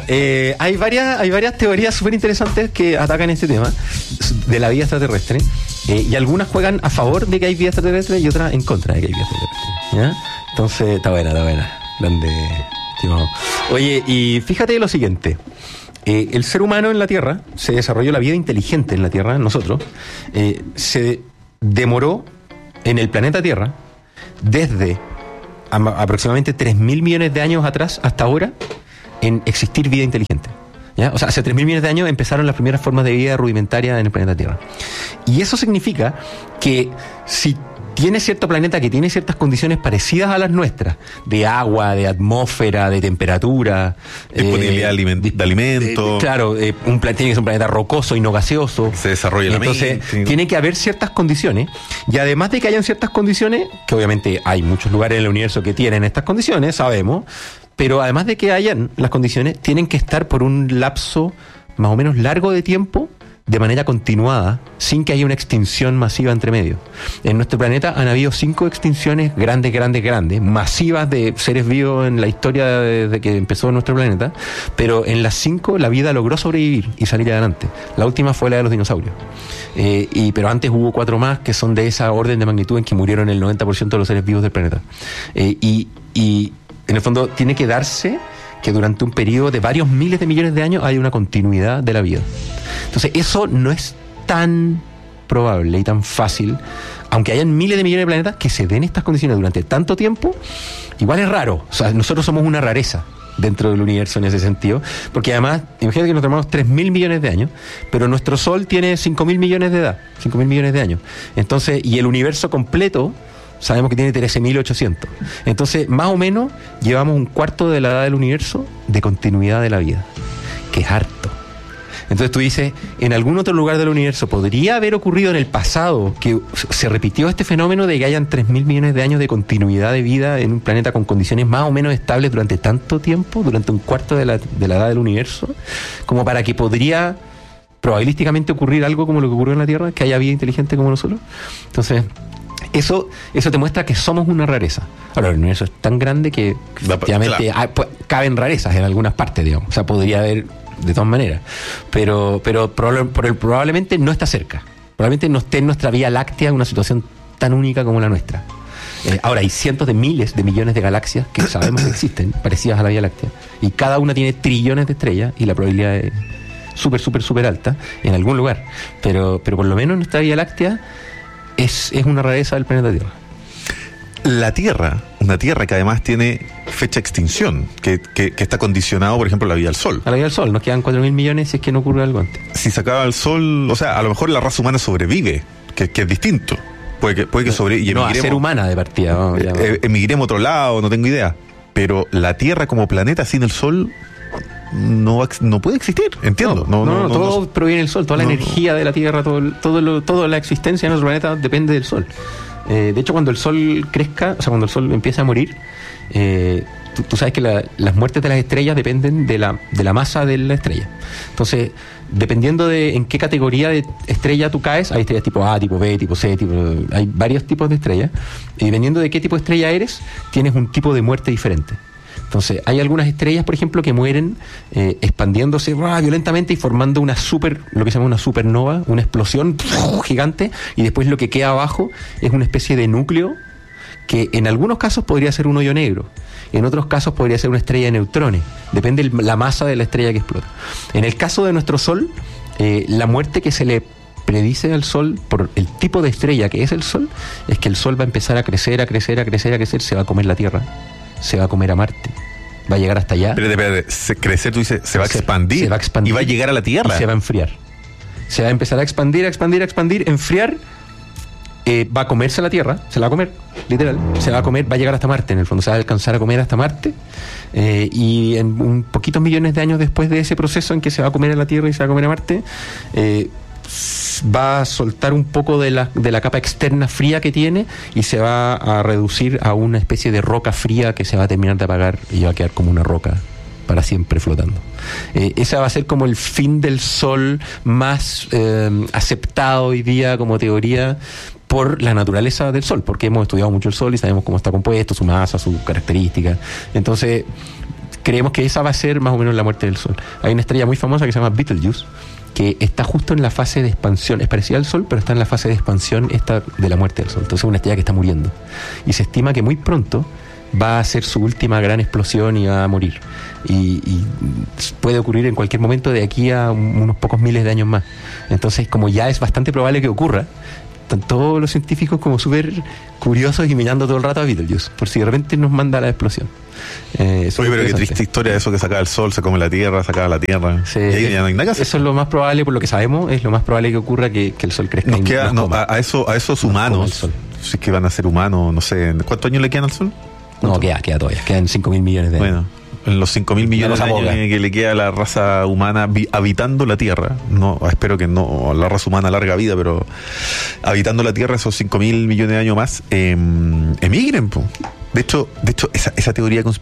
Hay varias teorías súper interesantes que atacan este tema de la vida extraterrestre. Y algunas juegan a favor de que hay vida extraterrestre y otras en contra de que hay vida extraterrestre, ¿ya? Entonces, está buena. Grande, estimado. Oye, y fíjate lo siguiente. El ser humano en la Tierra, se desarrolló la vida inteligente en la Tierra, nosotros, se demoró en el planeta Tierra desde aproximadamente 3.000 millones de años atrás hasta ahora en existir vida inteligente. ¿Ya? O sea, hace 3.000 millones de años empezaron las primeras formas de vida rudimentaria en el planeta Tierra. Y eso significa que si tiene cierto planeta que tiene ciertas condiciones parecidas a las nuestras, de agua, de atmósfera, de temperatura, disponibilidad de alimentos. Claro, tiene que ser un planeta rocoso y no gaseoso. Se desarrolla la mente. Entonces, tiene que haber ciertas condiciones, y además de que hayan ciertas condiciones, que obviamente hay muchos lugares en el universo que tienen estas condiciones, sabemos, pero además de que hayan las condiciones, tienen que estar por un lapso más o menos largo de tiempo, de manera continuada, sin que haya una extinción masiva entre medio. En nuestro planeta han habido 5 extinciones grandes, masivas de seres vivos en la historia desde que empezó nuestro planeta, pero en las 5 la vida logró sobrevivir y salir adelante. La última fue la de los dinosaurios. Pero antes hubo 4 más que son de esa orden de magnitud en que murieron el 90% de los seres vivos del planeta. Y en el fondo tiene que darse que durante un periodo de varios miles de millones de años hay una continuidad de la vida. Entonces eso no es tan probable y tan fácil, aunque hayan miles de millones de planetas que se den estas condiciones durante tanto tiempo. Igual es raro, o sea, nosotros somos una rareza dentro del universo en ese sentido, porque además, imagínate que nos tomamos 3.000 millones de años, pero nuestro Sol tiene 5.000 millones de edad, 5.000 millones de años. Entonces, y el universo completo sabemos que tiene 13.800. Entonces, más o menos, llevamos un cuarto de la edad del universo de continuidad de la vida, que es harto. Entonces tú dices, en algún otro lugar del universo podría haber ocurrido en el pasado que se repitió este fenómeno de que hayan 3.000 millones de años de continuidad de vida en un planeta con condiciones más o menos estables durante tanto tiempo, durante un cuarto de la edad del universo, como para que podría probabilísticamente ocurrir algo como lo que ocurrió en la Tierra, que haya vida inteligente como nosotros. Entonces, eso te muestra que somos una rareza. Ahora, el universo es tan grande que efectivamente caben rarezas en algunas partes, digamos. O sea, podría haber de todas maneras. Pero probablemente no está cerca. Probablemente no esté en nuestra Vía Láctea una situación tan única como la nuestra. Ahora, hay cientos de miles de millones de galaxias que sabemos que existen, parecidas a la Vía Láctea. Y cada una tiene trillones de estrellas y la probabilidad es súper alta en algún lugar. Pero por lo menos nuestra Vía Láctea es una rareza del planeta Tierra. La Tierra, una Tierra que además tiene fecha de extinción, que está condicionado, por ejemplo, a la vida del Sol. A la vida del Sol, nos quedan 4.000 millones si es que no ocurre algo antes. Si se acaba el Sol, o sea, a lo mejor la raza humana sobrevive, que es distinto. Puede que sobreviva. No, a ser humana de partida. Vamos, emigremos a otro lado, no tengo idea. Pero la Tierra como planeta sin el Sol no puede existir, entiendo. No, todo proviene del Sol, toda la energía de la Tierra, toda la existencia de nuestro planeta depende del Sol. De hecho, cuando el Sol crezca, o sea, cuando el Sol empieza a morir, tú sabes que las muertes de las estrellas dependen de la masa de la estrella. Entonces, dependiendo de en qué categoría de estrella tú caes, hay estrellas tipo A, tipo B, tipo C, hay varios tipos de estrellas, y dependiendo de qué tipo de estrella eres, tienes un tipo de muerte diferente. Entonces, hay algunas estrellas, por ejemplo, que mueren expandiéndose violentamente y formando lo que se llama una supernova, una explosión gigante, y después lo que queda abajo es una especie de núcleo que en algunos casos podría ser un hoyo negro, en otros casos podría ser una estrella de neutrones, depende de la masa de la estrella que explota. En el caso de nuestro Sol, la muerte que se le predice al Sol por el tipo de estrella que es el Sol, es que el Sol va a empezar a crecer, se va a comer la Tierra, se va a comer a Marte, va a llegar hasta allá. Pero crecer, tú dices, se va a expandir y va a llegar a la Tierra. Y se va a enfriar. Se va a empezar a expandir, enfriar, va a comerse la Tierra, se la va a comer, literal, se va a comer, va a llegar hasta Marte, en el fondo, se va a alcanzar a comer hasta Marte, y en un poquitos millones de años después de ese proceso en que se va a comer a la Tierra y se va a comer a Marte, va a soltar un poco de la capa externa fría que tiene y se va a reducir a una especie de roca fría que se va a terminar de apagar y va a quedar como una roca para siempre flotando. Esa va a ser como el fin del Sol más aceptado hoy día como teoría por la naturaleza del Sol, porque hemos estudiado mucho el Sol y sabemos cómo está compuesto, su masa, sus características. Entonces, creemos que esa va a ser más o menos la muerte del Sol. Hay una estrella muy famosa que se llama Betelgeuse, que está justo en la fase de expansión, es parecida al Sol, pero está en la fase de expansión esta de la muerte del Sol. Entonces es una estrella que está muriendo. Y se estima que muy pronto va a ser su última gran explosión y va a morir. Y puede ocurrir en cualquier momento de aquí a unos pocos miles de años más. Entonces, como ya es bastante probable que ocurra, están todos los científicos como súper curiosos y mirando todo el rato a Betelgeuse, por si de repente nos manda la explosión. Oye, pero qué triste historia eso que sacaba el Sol, se come la Tierra, sacaba la Tierra. Sí, y ahí ya no hay nada que hacer. Eso es lo más probable, por lo que sabemos, es lo más probable que ocurra que el Sol crezca. Nos y queda, nos coma. a esos humanos, si es que van a ser humanos, no sé, ¿cuántos años le quedan al Sol? No, queda todavía, quedan 5.000 millones de años. Bueno, en los 5.000 millones de años que le queda a la raza humana habitando la Tierra, no, espero que no la raza humana larga vida, pero habitando la Tierra esos 5.000 millones de años más, emigren, po. De hecho, esa teoría